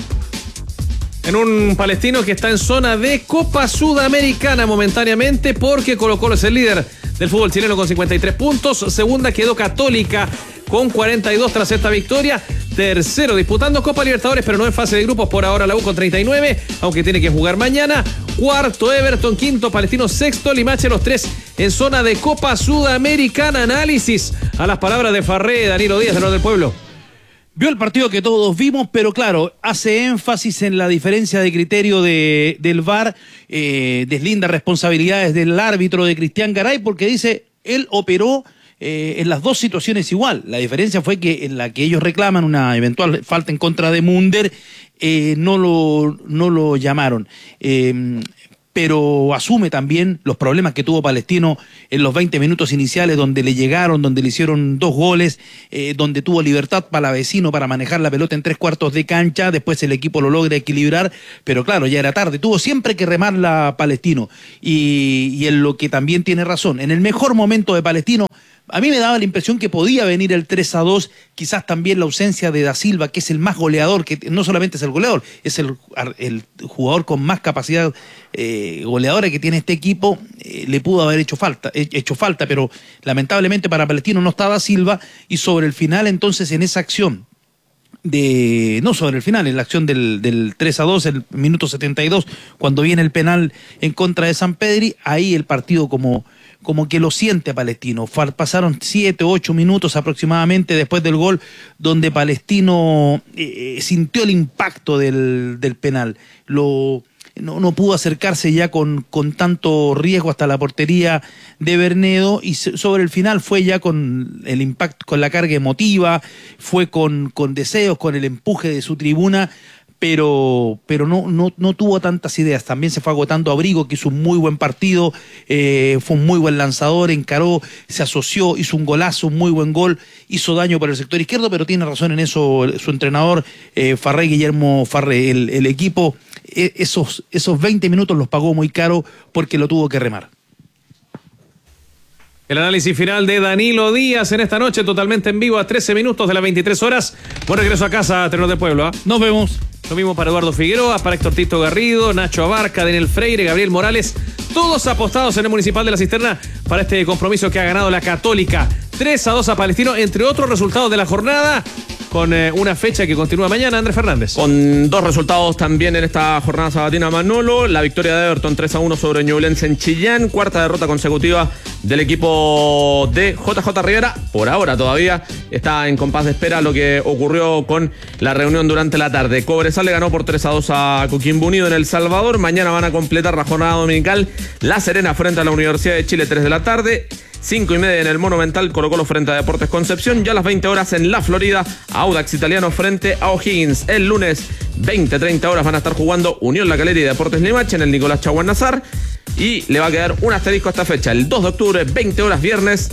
En un Palestino que está en zona de Copa Sudamericana momentáneamente, porque Colo-Colo es el líder del fútbol chileno con cincuenta y tres puntos. Segunda quedó Católica con cuarenta y dos tras esta victoria. Tercero disputando Copa Libertadores, pero no en fase de grupos. Por ahora la U con treinta y nueve, aunque tiene que jugar mañana. Cuarto Everton, quinto Palestino, sexto Limache, los tres en zona de Copa Sudamericana. Análisis a las palabras de Farré, Danilo Díaz, de Norte del Pueblo. Vio el partido que todos vimos, pero claro, hace énfasis en la diferencia de criterio de, del V A R, eh, deslinda responsabilidades del árbitro de Cristian Garay, porque dice, él operó eh, en las dos situaciones igual. La diferencia fue que en la que ellos reclaman una eventual falta en contra de Munder, eh, no, lo, no lo llamaron. Eh, pero asume también los problemas que tuvo Palestino en los veinte minutos iniciales, donde le llegaron, donde le hicieron dos goles, eh, donde tuvo libertad palavecino para manejar la pelota en tres cuartos de cancha, después el equipo lo logra equilibrar, pero claro, ya era tarde, tuvo siempre que remar la Palestino, y, y en lo que también tiene razón, en el mejor momento de Palestino, a mí me daba la impresión que podía venir el tres a dos, quizás también la ausencia de Da Silva, que es el más goleador, que no solamente es el goleador, es el, el jugador con más capacidad eh, goleadora que tiene este equipo, eh, le pudo haber hecho falta, hecho falta, pero lamentablemente para Palestino no estaba Silva, y sobre el final entonces en esa acción, de no sobre el final, en la acción del, del tres a dos, el minuto setenta y dos, cuando viene el penal en contra de Sampedri, ahí el partido como... como que lo siente Palestino. Pasaron siete, ocho minutos aproximadamente después del gol, donde Palestino eh, sintió el impacto del, del penal. Lo, no, no pudo acercarse ya con, con tanto riesgo hasta la portería de Bernedo, y sobre el final fue ya con el impacto, con la carga emotiva, fue con, con deseos, con el empuje de su tribuna, pero pero no, no, no tuvo tantas ideas. También se fue agotando Abrigo, que hizo un muy buen partido, eh, fue un muy buen lanzador, encaró, se asoció, hizo un golazo, un muy buen gol, hizo daño por el sector izquierdo, pero tiene razón en eso su entrenador, eh, Farré, Guillermo Farré. El, el equipo, eh, esos, esos veinte minutos los pagó muy caro porque lo tuvo que remar. El análisis final de Danilo Díaz en esta noche, totalmente en vivo a trece minutos de las veintitrés horas. Buen regreso a casa, Tenor del Pueblo. ¿eh? Nos vemos. Lo mismo para Eduardo Figueroa, para Héctor Tito Garrido, Nacho Abarca, Daniel Freire, Gabriel Morales, todos apostados en el Municipal de la Cisterna para este compromiso que ha ganado la Católica. tres a dos a Palestino, entre otros resultados de la jornada, con eh, una fecha que continúa mañana. Andrés Fernández. Con dos resultados también en esta jornada sabatina, Manolo. La victoria de Everton tres a uno sobre Ñublense en Chillán. Cuarta derrota consecutiva del equipo de J J Rivera. Por ahora todavía está en compás de espera lo que ocurrió con la reunión durante la tarde. Cobresal le ganó por tres a dos a Coquimbo Unido en El Salvador. Mañana van a completar la jornada dominical La Serena frente a la Universidad de Chile, tres de la tarde. cinco y media en el Monumental, Colo Colo frente a Deportes Concepción. Ya a las veinte horas en la Florida, Audax Italiano frente a O'Higgins. El lunes, veinte treinta horas, van a estar jugando Unión La Calera y Deportes Limache en el Nicolás Chaguán Nazar. Y le va a quedar un asterisco a esta fecha. El dos de octubre, veinte horas viernes,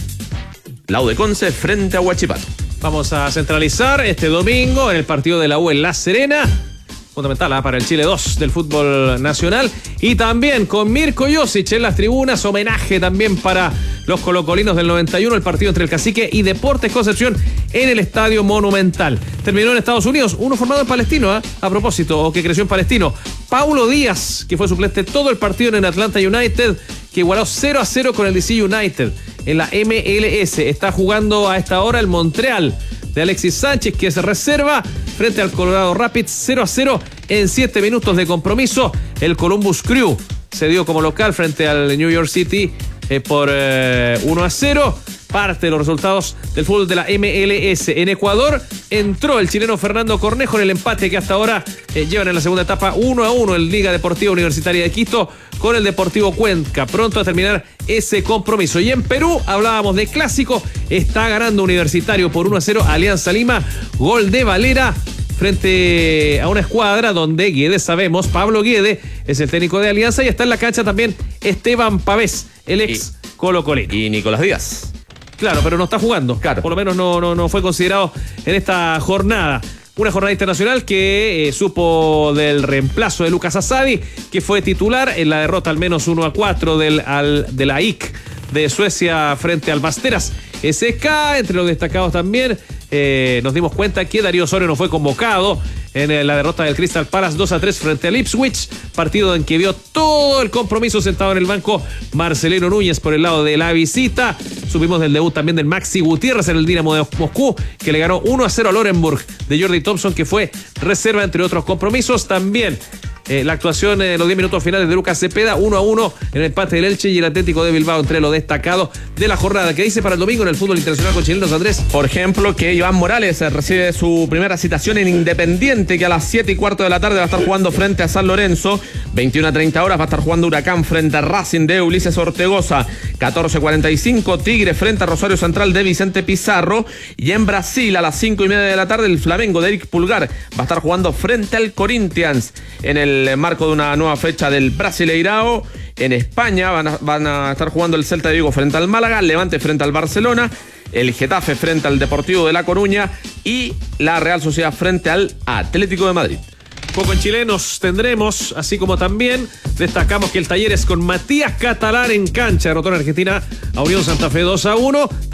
la U de Conce frente a Huachipato. Vamos a centralizar este domingo en el partido de la U en La Serena. Fundamental ¿eh? para el Chile dos del fútbol nacional. Y también con Mirko Josic en las tribunas. Homenaje también para los colocolinos del noventa y uno. El partido entre el Cacique y Deportes Concepción en el Estadio Monumental. Terminó en Estados Unidos. Uno formado en Palestino, ¿eh? a propósito, o que creció en Palestino. Paulo Díaz, que fue suplente todo el partido en Atlanta United, que igualó cero a cero con el D C United en la M L S. Está jugando a esta hora el Montreal de Alexis Sánchez, que se reserva frente al Colorado Rapids, cero a cero en siete minutos de compromiso. El Columbus Crew se dio como local frente al New York City eh, por eh, uno a cero. Parte de los resultados del fútbol de la M L S. En Ecuador entró el chileno Fernando Cornejo en el empate que hasta ahora eh, llevan en la segunda etapa uno a uno en Liga Deportiva Universitaria de Quito con el Deportivo Cuenca. Pronto a terminar ese compromiso. Y en Perú hablábamos de clásico. Está ganando Universitario por uno a cero Alianza Lima. Gol de Valera frente a una escuadra donde Guede, sabemos, Pablo Guede es el técnico de Alianza, y está en la cancha también Esteban Pavés, el ex Colo Colino. Y Nicolás Díaz. Claro, pero no está jugando. Claro. Por lo menos no, no, no fue considerado en esta jornada. Una jornada internacional que eh, supo del reemplazo de Lucas Asadi, que fue titular en la derrota al menos uno a cuatro del, al, de la I C de Suecia frente al Basteras S K. Entre los destacados también eh, nos dimos cuenta que Darío Osorio no fue convocado en la derrota del Crystal Palace dos a tres frente al Ipswich, partido en que vio todo el compromiso sentado en el banco Marcelino Núñez por el lado de la visita. Supimos del debut también del Maxi Gutiérrez en el Dinamo de Moscú, que le ganó uno a cero al Orenburg de Jordi Thompson, que fue reserva entre otros compromisos. También Eh, la actuación en los diez minutos finales de Lucas Cepeda, uno a uno en el empate del Elche y el Atlético de Bilbao, entre lo destacado de la jornada. ¿Qué dice para el domingo en el fútbol internacional con chilenos, Andrés? Por ejemplo, que Iván Morales recibe su primera citación en Independiente, que a las siete y cuarto de la tarde va a estar jugando frente a San Lorenzo. veintiuna a treinta horas va a estar jugando Huracán frente a Racing de Ulises Ortegoza. catorce cuarenta y cinco Tigre frente a Rosario Central de Vicente Pizarro. Y en Brasil a las cinco y media de la tarde el Flamengo de Eric Pulgar va a estar jugando frente al Corinthians en el marco de una nueva fecha del Brasileirao. En España van a, van a estar jugando el Celta de Vigo frente al Málaga, Levante frente al Barcelona, el Getafe frente al Deportivo de La Coruña y la Real Sociedad frente al Atlético de Madrid. Poco en chilenos tendremos, así como también destacamos que el Talleres con Matías Catalán en cancha derrotó en Argentina a Unión Santa Fe dos a uno.